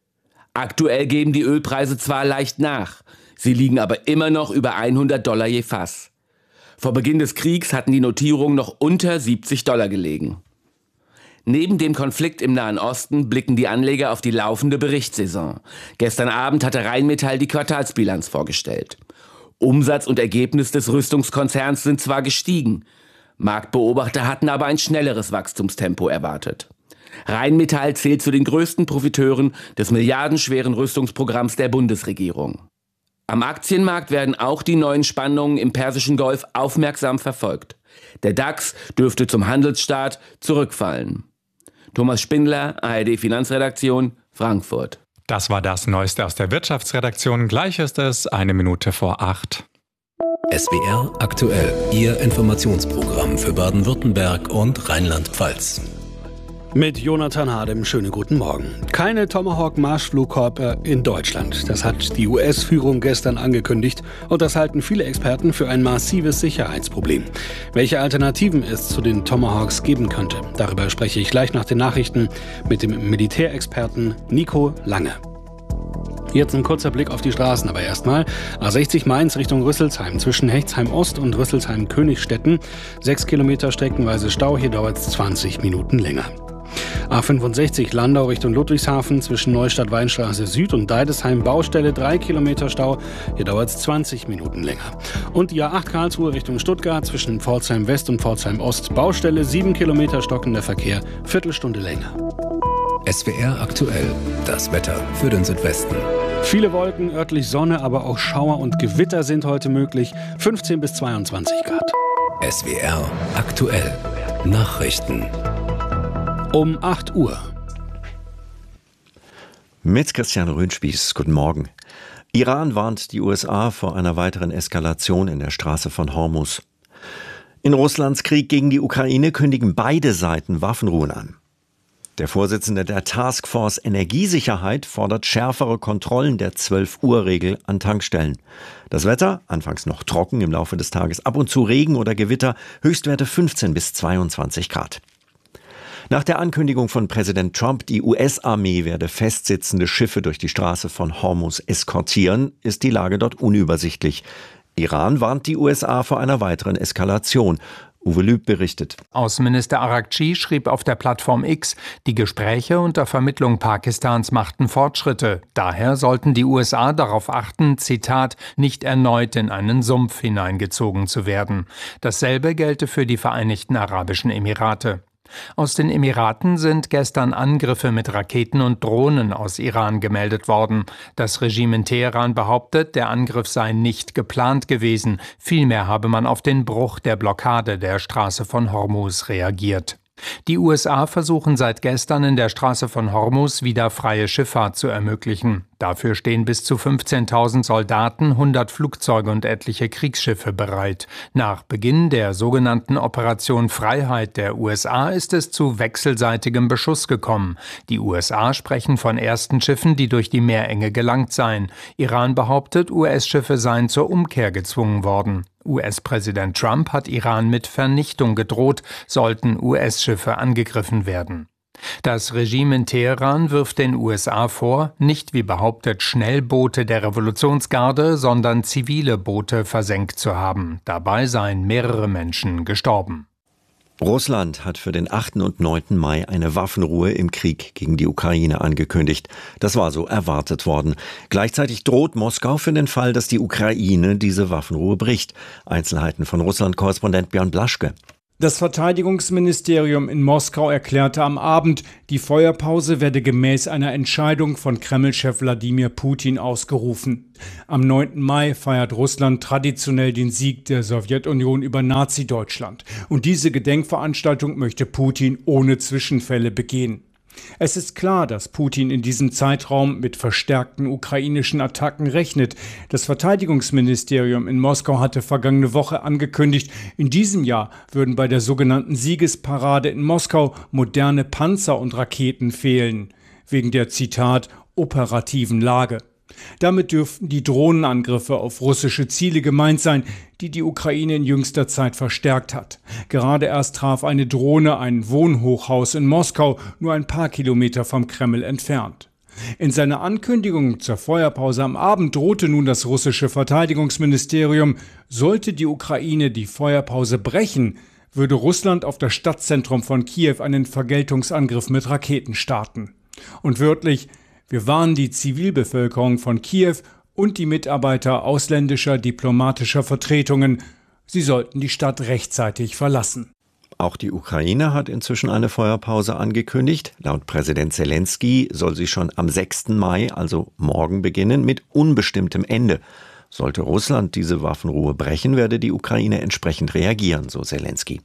Aktuell geben die Ölpreise zwar leicht nach, sie liegen aber immer noch über hundert Dollar je Fass. Vor Beginn des Kriegs hatten die Notierungen noch unter siebzig Dollar gelegen. Neben dem Konflikt im Nahen Osten blicken die Anleger auf die laufende Berichtssaison. Gestern Abend hatte Rheinmetall die Quartalsbilanz vorgestellt. Umsatz und Ergebnis des Rüstungskonzerns sind zwar gestiegen, Marktbeobachter hatten aber ein schnelleres Wachstumstempo erwartet. Rheinmetall zählt zu den größten Profiteuren des milliardenschweren Rüstungsprogramms der Bundesregierung. Am Aktienmarkt werden auch die neuen Spannungen im Persischen Golf aufmerksam verfolgt. Der DAX dürfte zum Handelsstart zurückfallen. Thomas Spindler, A R D Finanzredaktion, Frankfurt. Das war das Neueste aus der Wirtschaftsredaktion. Gleich ist es eine Minute vor acht. S W R aktuell, Ihr Informationsprogramm für Baden-Württemberg und Rheinland-Pfalz. Mit Jonathan Hadem, schönen guten Morgen. Keine Tomahawk-Marschflugkörper in Deutschland. Das hat die U S-Führung gestern angekündigt und das halten viele Experten für ein massives Sicherheitsproblem. Welche Alternativen es zu den Tomahawks geben könnte, darüber spreche ich gleich nach den Nachrichten mit dem Militärexperten Nico Lange. Jetzt ein kurzer Blick auf die Straßen, aber erstmal A sechzig Mainz Richtung Rüsselsheim zwischen Hechtsheim Ost und Rüsselsheim Königstetten. Sechs Kilometer streckenweise Stau, hier dauert es zwanzig Minuten länger. A fünfundsechzig Landau Richtung Ludwigshafen zwischen Neustadt-Weinstraße Süd und Deidesheim Baustelle, drei Kilometer Stau, hier dauert es zwanzig Minuten länger. Und die A acht Karlsruhe Richtung Stuttgart zwischen Pforzheim West und Pforzheim Ost Baustelle, sieben Kilometer stockender Verkehr, Viertelstunde länger. S W R aktuell, das Wetter für den Südwesten. Viele Wolken, örtlich Sonne, aber auch Schauer und Gewitter sind heute möglich, fünfzehn bis zweiundzwanzig Grad. S W R aktuell, Nachrichten. Um acht Uhr. Mit Christian Röhnspieß, guten Morgen. Iran warnt die U S A vor einer weiteren Eskalation in der Straße von Hormuz. In Russlands Krieg gegen die Ukraine kündigen beide Seiten Waffenruhen an. Der Vorsitzende der Taskforce Energiesicherheit fordert schärfere Kontrollen der zwölf-Uhr-Regel an Tankstellen. Das Wetter, anfangs noch trocken, im Laufe des Tages ab und zu Regen oder Gewitter, Höchstwerte fünfzehn bis zweiundzwanzig Grad. Nach der Ankündigung von Präsident Trump, die U S-Armee werde festsitzende Schiffe durch die Straße von Hormuz eskortieren, ist die Lage dort unübersichtlich. Iran warnt die U S A vor einer weiteren Eskalation. Uwe Lüb berichtet. Außenminister Arakci schrieb auf der Plattform X, die Gespräche unter Vermittlung Pakistans machten Fortschritte. Daher sollten die U S A darauf achten, Zitat, nicht erneut in einen Sumpf hineingezogen zu werden. Dasselbe gelte für die Vereinigten Arabischen Emirate. Aus den Emiraten sind gestern Angriffe mit Raketen und Drohnen aus Iran gemeldet worden. Das Regime in Teheran behauptet, der Angriff sei nicht geplant gewesen. Vielmehr habe man auf den Bruch der Blockade der Straße von Hormuz reagiert. Die U S A versuchen seit gestern in der Straße von Hormuz wieder freie Schifffahrt zu ermöglichen. Dafür stehen bis zu fünfzehntausend Soldaten, hundert Flugzeuge und etliche Kriegsschiffe bereit. Nach Beginn der sogenannten Operation Freiheit der U S A ist es zu wechselseitigem Beschuss gekommen. Die U S A sprechen von ersten Schiffen, die durch die Meerenge gelangt seien. Iran behauptet, U S-Schiffe seien zur Umkehr gezwungen worden. U S-Präsident Trump hat Iran mit Vernichtung gedroht, sollten U S-Schiffe angegriffen werden. Das Regime in Teheran wirft den U S A vor, nicht wie behauptet Schnellboote der Revolutionsgarde, sondern zivile Boote versenkt zu haben. Dabei seien mehrere Menschen gestorben. Russland hat für den achten und neunten Mai eine Waffenruhe im Krieg gegen die Ukraine angekündigt. Das war so erwartet worden. Gleichzeitig droht Moskau für den Fall, dass die Ukraine diese Waffenruhe bricht. Einzelheiten von Russland-Korrespondent Björn Blaschke. Das Verteidigungsministerium in Moskau erklärte am Abend, die Feuerpause werde gemäß einer Entscheidung von Kreml-Chef Wladimir Putin ausgerufen. Am neunten Mai feiert Russland traditionell den Sieg der Sowjetunion über Nazi-Deutschland. Und diese Gedenkveranstaltung möchte Putin ohne Zwischenfälle begehen. Es ist klar, dass Putin in diesem Zeitraum mit verstärkten ukrainischen Attacken rechnet. Das Verteidigungsministerium in Moskau hatte vergangene Woche angekündigt, in diesem Jahr würden bei der sogenannten Siegesparade in Moskau moderne Panzer und Raketen fehlen, wegen der, Zitat, operativen Lage. Damit dürften die Drohnenangriffe auf russische Ziele gemeint sein, die die Ukraine in jüngster Zeit verstärkt hat. Gerade erst traf eine Drohne ein Wohnhochhaus in Moskau, nur ein paar Kilometer vom Kreml entfernt. In seiner Ankündigung zur Feuerpause am Abend drohte nun das russische Verteidigungsministerium, sollte die Ukraine die Feuerpause brechen, würde Russland auf das Stadtzentrum von Kiew einen Vergeltungsangriff mit Raketen starten. Und wörtlich: Wir warnen die Zivilbevölkerung von Kiew und die Mitarbeiter ausländischer diplomatischer Vertretungen. Sie sollten die Stadt rechtzeitig verlassen. Auch die Ukraine hat inzwischen eine Feuerpause angekündigt. Laut Präsident Zelensky soll sie schon am sechsten Mai, also morgen, beginnen, mit unbestimmtem Ende. Sollte Russland diese Waffenruhe brechen, werde die Ukraine entsprechend reagieren, so Zelensky.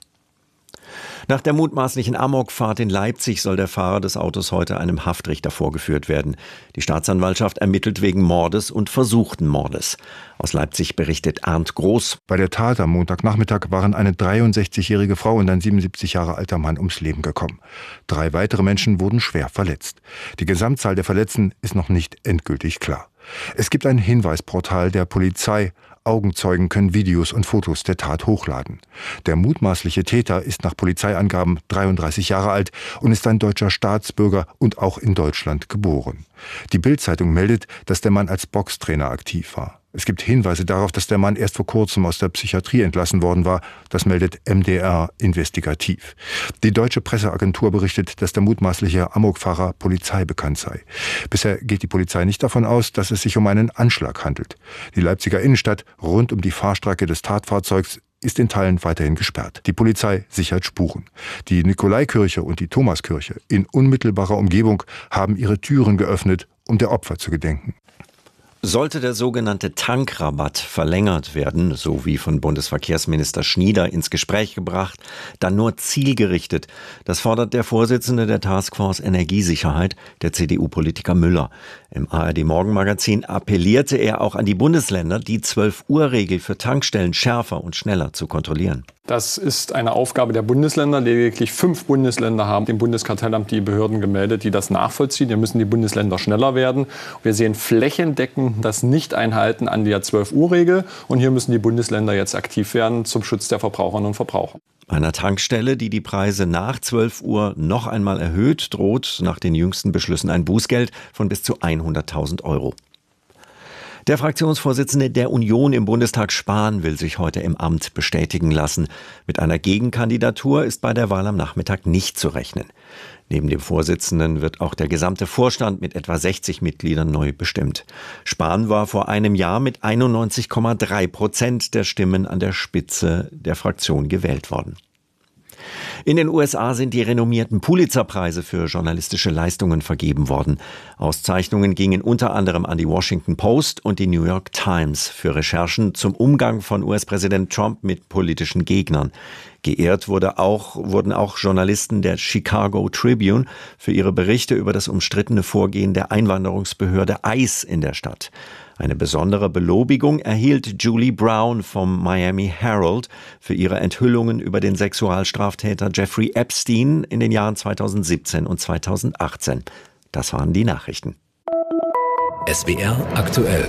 Nach der mutmaßlichen Amokfahrt in Leipzig soll der Fahrer des Autos heute einem Haftrichter vorgeführt werden. Die Staatsanwaltschaft ermittelt wegen Mordes und versuchten Mordes. Aus Leipzig berichtet Arndt Groß. Bei der Tat am Montagnachmittag waren eine dreiundsechzigjährige Frau und ein siebenundsiebzig Jahre alter Mann ums Leben gekommen. Drei weitere Menschen wurden schwer verletzt. Die Gesamtzahl der Verletzten ist noch nicht endgültig klar. Es gibt ein Hinweisportal der Polizei. Augenzeugen können Videos und Fotos der Tat hochladen. Der mutmaßliche Täter ist nach Polizeiangaben dreiunddreißig Jahre alt und ist ein deutscher Staatsbürger und auch in Deutschland geboren. Die Bild-Zeitung meldet, dass der Mann als Boxtrainer aktiv war. Es gibt Hinweise darauf, dass der Mann erst vor kurzem aus der Psychiatrie entlassen worden war. Das meldet M D R investigativ. Die deutsche Presseagentur berichtet, dass der mutmaßliche Amokfahrer Polizei bekannt sei. Bisher geht die Polizei nicht davon aus, dass es sich um einen Anschlag handelt. Die Leipziger Innenstadt rund um die Fahrstrecke des Tatfahrzeugs ist in Teilen weiterhin gesperrt. Die Polizei sichert Spuren. Die Nikolaikirche und die Thomaskirche in unmittelbarer Umgebung haben ihre Türen geöffnet, um der Opfer zu gedenken. Sollte der sogenannte Tankrabatt verlängert werden, so wie von Bundesverkehrsminister Schnieder ins Gespräch gebracht, dann nur zielgerichtet. Das fordert der Vorsitzende der Taskforce Energiesicherheit, der C D U-Politiker Müller. Im A R D-Morgenmagazin appellierte er auch an die Bundesländer, die zwölf-Uhr-Regel für Tankstellen schärfer und schneller zu kontrollieren. Das ist eine Aufgabe der Bundesländer. Lediglich fünf Bundesländer haben dem Bundeskartellamt die Behörden gemeldet, die das nachvollziehen. Hier müssen die Bundesländer schneller werden. Wir sehen flächendeckend das Nicht-Einhalten an der zwölf-Uhr-Regel. Und hier müssen die Bundesländer jetzt aktiv werden zum Schutz der Verbraucherinnen und Verbraucher. Einer Tankstelle, die die Preise nach zwölf Uhr noch einmal erhöht, droht nach den jüngsten Beschlüssen ein Bußgeld von bis zu hunderttausend Euro. Der Fraktionsvorsitzende der Union im Bundestag Spahn will sich heute im Amt bestätigen lassen. Mit einer Gegenkandidatur ist bei der Wahl am Nachmittag nicht zu rechnen. Neben dem Vorsitzenden wird auch der gesamte Vorstand mit etwa sechzig Mitgliedern neu bestimmt. Spahn war vor einem Jahr mit einundneunzig Komma drei Prozent der Stimmen an der Spitze der Fraktion gewählt worden. In den U S A sind die renommierten Pulitzer-Preise für journalistische Leistungen vergeben worden. Auszeichnungen gingen unter anderem an die Washington Post und die New York Times für Recherchen zum Umgang von U S-Präsident Trump mit politischen Gegnern. Geehrt wurde auch, wurden auch Journalisten der Chicago Tribune für ihre Berichte über das umstrittene Vorgehen der Einwanderungsbehörde ICE in der Stadt. Eine besondere Belobigung erhielt Julie Brown vom Miami Herald für ihre Enthüllungen über den Sexualstraftäter Jeffrey Epstein in den Jahren zweitausendsiebzehn und zweitausendachtzehn. Das waren die Nachrichten. S W R aktuell.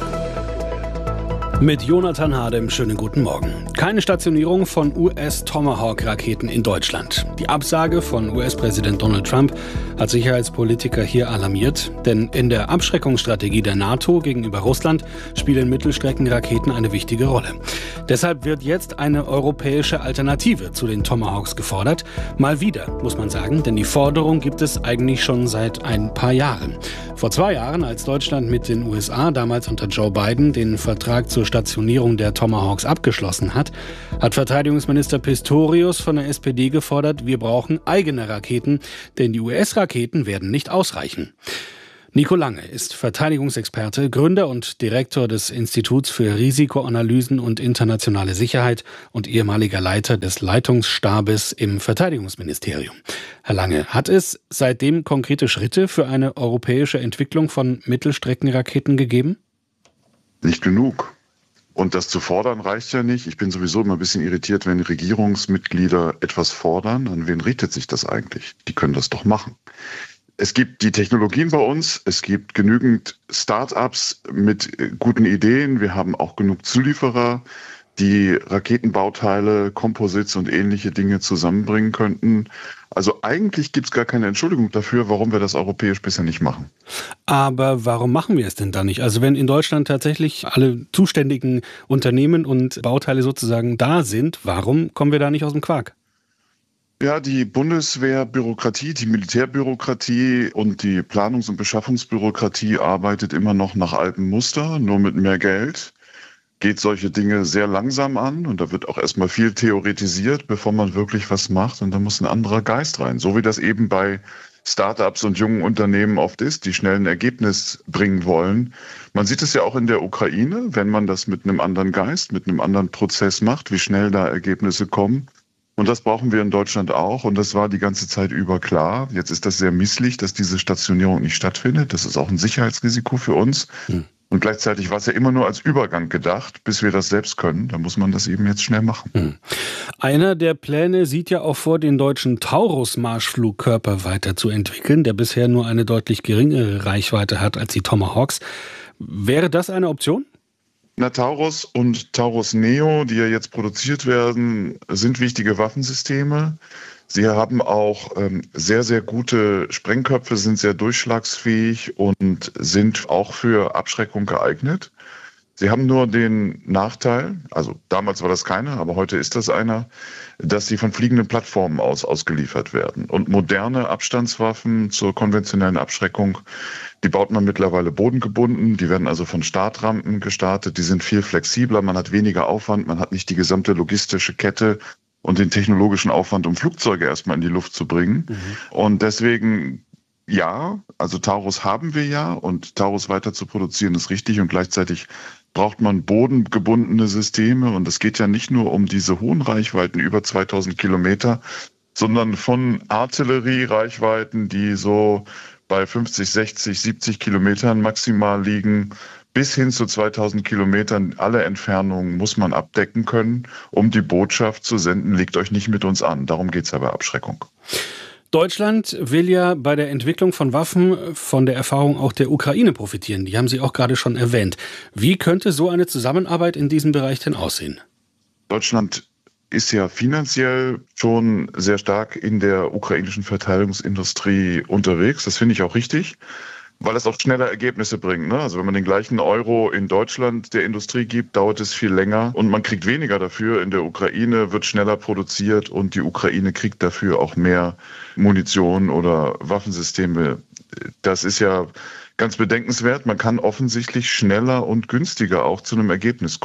Mit Jonathan Hardem, schönen guten Morgen. Keine Stationierung von U S-Tomahawk-Raketen in Deutschland. Die Absage von U S-Präsident Donald Trump hat Sicherheitspolitiker hier alarmiert. Denn in der Abschreckungsstrategie der NATO gegenüber Russland spielen Mittelstreckenraketen eine wichtige Rolle. Deshalb wird jetzt eine europäische Alternative zu den Tomahawks gefordert. Mal wieder, muss man sagen, denn die Forderung gibt es eigentlich schon seit ein paar Jahren. Vor zwei Jahren, als Deutschland mit den U S A, damals unter Joe Biden, den Vertrag zur Stationierung der Tomahawks abgeschlossen hat, hat Verteidigungsminister Pistorius von der S P D gefordert, wir brauchen eigene Raketen, denn die U S-Raketen werden nicht ausreichen. Nico Lange ist Verteidigungsexperte, Gründer und Direktor des Instituts für Risikoanalysen und internationale Sicherheit und ehemaliger Leiter des Leitungsstabes im Verteidigungsministerium. Herr Lange, hat es seitdem konkrete Schritte für eine europäische Entwicklung von Mittelstreckenraketen gegeben? Nicht genug. Und das zu fordern reicht ja nicht. Ich bin sowieso immer ein bisschen irritiert, wenn Regierungsmitglieder etwas fordern. An wen richtet sich das eigentlich? Die können das doch machen. Es gibt die Technologien bei uns, es gibt genügend Start-ups mit guten Ideen. Wir haben auch genug Zulieferer, die Raketenbauteile, Composites und ähnliche Dinge zusammenbringen könnten. Also eigentlich gibt es gar keine Entschuldigung dafür, warum wir das europäisch bisher nicht machen. Aber warum machen wir es denn dann nicht? Also wenn in Deutschland tatsächlich alle zuständigen Unternehmen und Bauteile sozusagen da sind, warum kommen wir da nicht aus dem Quark? Ja, die Bundeswehrbürokratie, die Militärbürokratie und die Planungs- und Beschaffungsbürokratie arbeitet immer noch nach altem Muster, nur mit mehr Geld. Geht solche Dinge sehr langsam an und da wird auch erstmal viel theoretisiert, bevor man wirklich was macht, und da muss ein anderer Geist rein. So wie das eben bei Startups und jungen Unternehmen oft ist, die schnell ein Ergebnis bringen wollen. Man sieht es ja auch in der Ukraine, wenn man das mit einem anderen Geist, mit einem anderen Prozess macht, wie schnell da Ergebnisse kommen. Und das brauchen wir in Deutschland auch und das war die ganze Zeit über klar. Jetzt ist das sehr misslich, dass diese Stationierung nicht stattfindet. Das ist auch ein Sicherheitsrisiko für uns. Hm. Und gleichzeitig war es ja immer nur als Übergang gedacht, bis wir das selbst können. Da muss man das eben jetzt schnell machen. Hm. Einer der Pläne sieht ja auch vor, den deutschen Taurus-Marschflugkörper weiterzuentwickeln, der bisher nur eine deutlich geringere Reichweite hat als die Tomahawks. Wäre das eine Option? Na, Taurus und Taurus Neo, die ja jetzt produziert werden, sind wichtige Waffensysteme. Sie haben auch ähm, sehr, sehr gute Sprengköpfe, sind sehr durchschlagsfähig und sind auch für Abschreckung geeignet. Sie haben nur den Nachteil, also damals war das keiner, aber heute ist das einer, dass sie von fliegenden Plattformen aus ausgeliefert werden. Und moderne Abstandswaffen zur konventionellen Abschreckung, die baut man mittlerweile bodengebunden, die werden also von Startrampen gestartet, die sind viel flexibler, man hat weniger Aufwand, man hat nicht die gesamte logistische Kette und den technologischen Aufwand, um Flugzeuge erstmal in die Luft zu bringen. Mhm. Und deswegen, ja, also Taurus haben wir ja und Taurus weiter zu produzieren ist richtig und gleichzeitig braucht man bodengebundene Systeme und es geht ja nicht nur um diese hohen Reichweiten über zweitausend Kilometer, sondern von Artilleriereichweiten, die so bei fünfzig, sechzig, siebzig Kilometern maximal liegen, bis hin zu zweitausend Kilometern. Alle Entfernungen muss man abdecken können, um die Botschaft zu senden, legt euch nicht mit uns an. Darum geht es ja bei Abschreckung. Deutschland will ja bei der Entwicklung von Waffen von der Erfahrung auch der Ukraine profitieren. Die haben Sie auch gerade schon erwähnt. Wie könnte so eine Zusammenarbeit in diesem Bereich denn aussehen? Deutschland ist ja finanziell schon sehr stark in der ukrainischen Verteidigungsindustrie unterwegs. Das finde ich auch richtig, weil es auch schneller Ergebnisse bringt. Ne? Also wenn man den gleichen Euro in Deutschland der Industrie gibt, dauert es viel länger und man kriegt weniger dafür. In der Ukraine wird schneller produziert und die Ukraine kriegt dafür auch mehr Munition oder Waffensysteme. Das ist ja ganz bedenkenswert. Man kann offensichtlich schneller und günstiger auch zu einem Ergebnis kommen.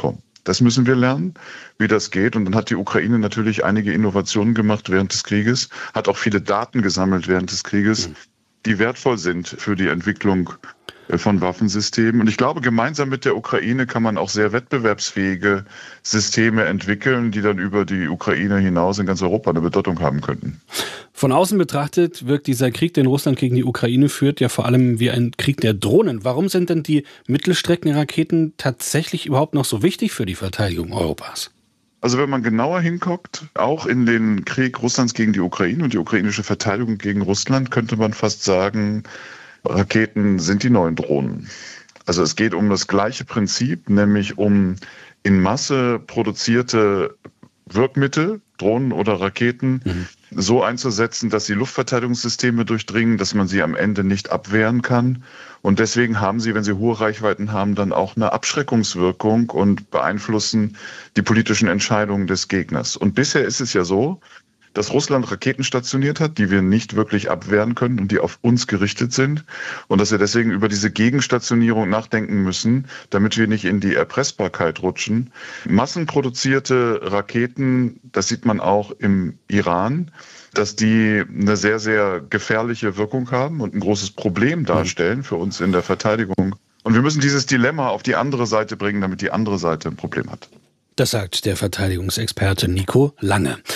Das müssen wir lernen, wie das geht. Und dann hat die Ukraine natürlich einige Innovationen gemacht während des Krieges, hat auch viele Daten gesammelt während des Krieges, die wertvoll sind für die Entwicklung von Waffensystemen. Und ich glaube, gemeinsam mit der Ukraine kann man auch sehr wettbewerbsfähige Systeme entwickeln, die dann über die Ukraine hinaus in ganz Europa eine Bedeutung haben könnten. Von außen betrachtet wirkt dieser Krieg, den Russland gegen die Ukraine führt, ja vor allem wie ein Krieg der Drohnen. Warum sind denn die Mittelstreckenraketen tatsächlich überhaupt noch so wichtig für die Verteidigung Europas? Also wenn man genauer hinguckt, auch in den Krieg Russlands gegen die Ukraine und die ukrainische Verteidigung gegen Russland, könnte man fast sagen, Raketen sind die neuen Drohnen. Also es geht um das gleiche Prinzip, nämlich um in Masse produzierte Wirkmittel, Drohnen oder Raketen, mhm. so einzusetzen, dass sie Luftverteidigungssysteme durchdringen, dass man sie am Ende nicht abwehren kann. Und deswegen haben sie, wenn sie hohe Reichweiten haben, dann auch eine Abschreckungswirkung und beeinflussen die politischen Entscheidungen des Gegners. Und bisher ist es ja so, dass Russland Raketen stationiert hat, die wir nicht wirklich abwehren können und die auf uns gerichtet sind. Und dass wir deswegen über diese Gegenstationierung nachdenken müssen, damit wir nicht in die Erpressbarkeit rutschen. Massenproduzierte Raketen, das sieht man auch im Iran, dass die eine sehr, sehr gefährliche Wirkung haben und ein großes Problem darstellen für uns in der Verteidigung. Und wir müssen dieses Dilemma auf die andere Seite bringen, damit die andere Seite ein Problem hat. Das sagt der Verteidigungsexperte Nico Lange.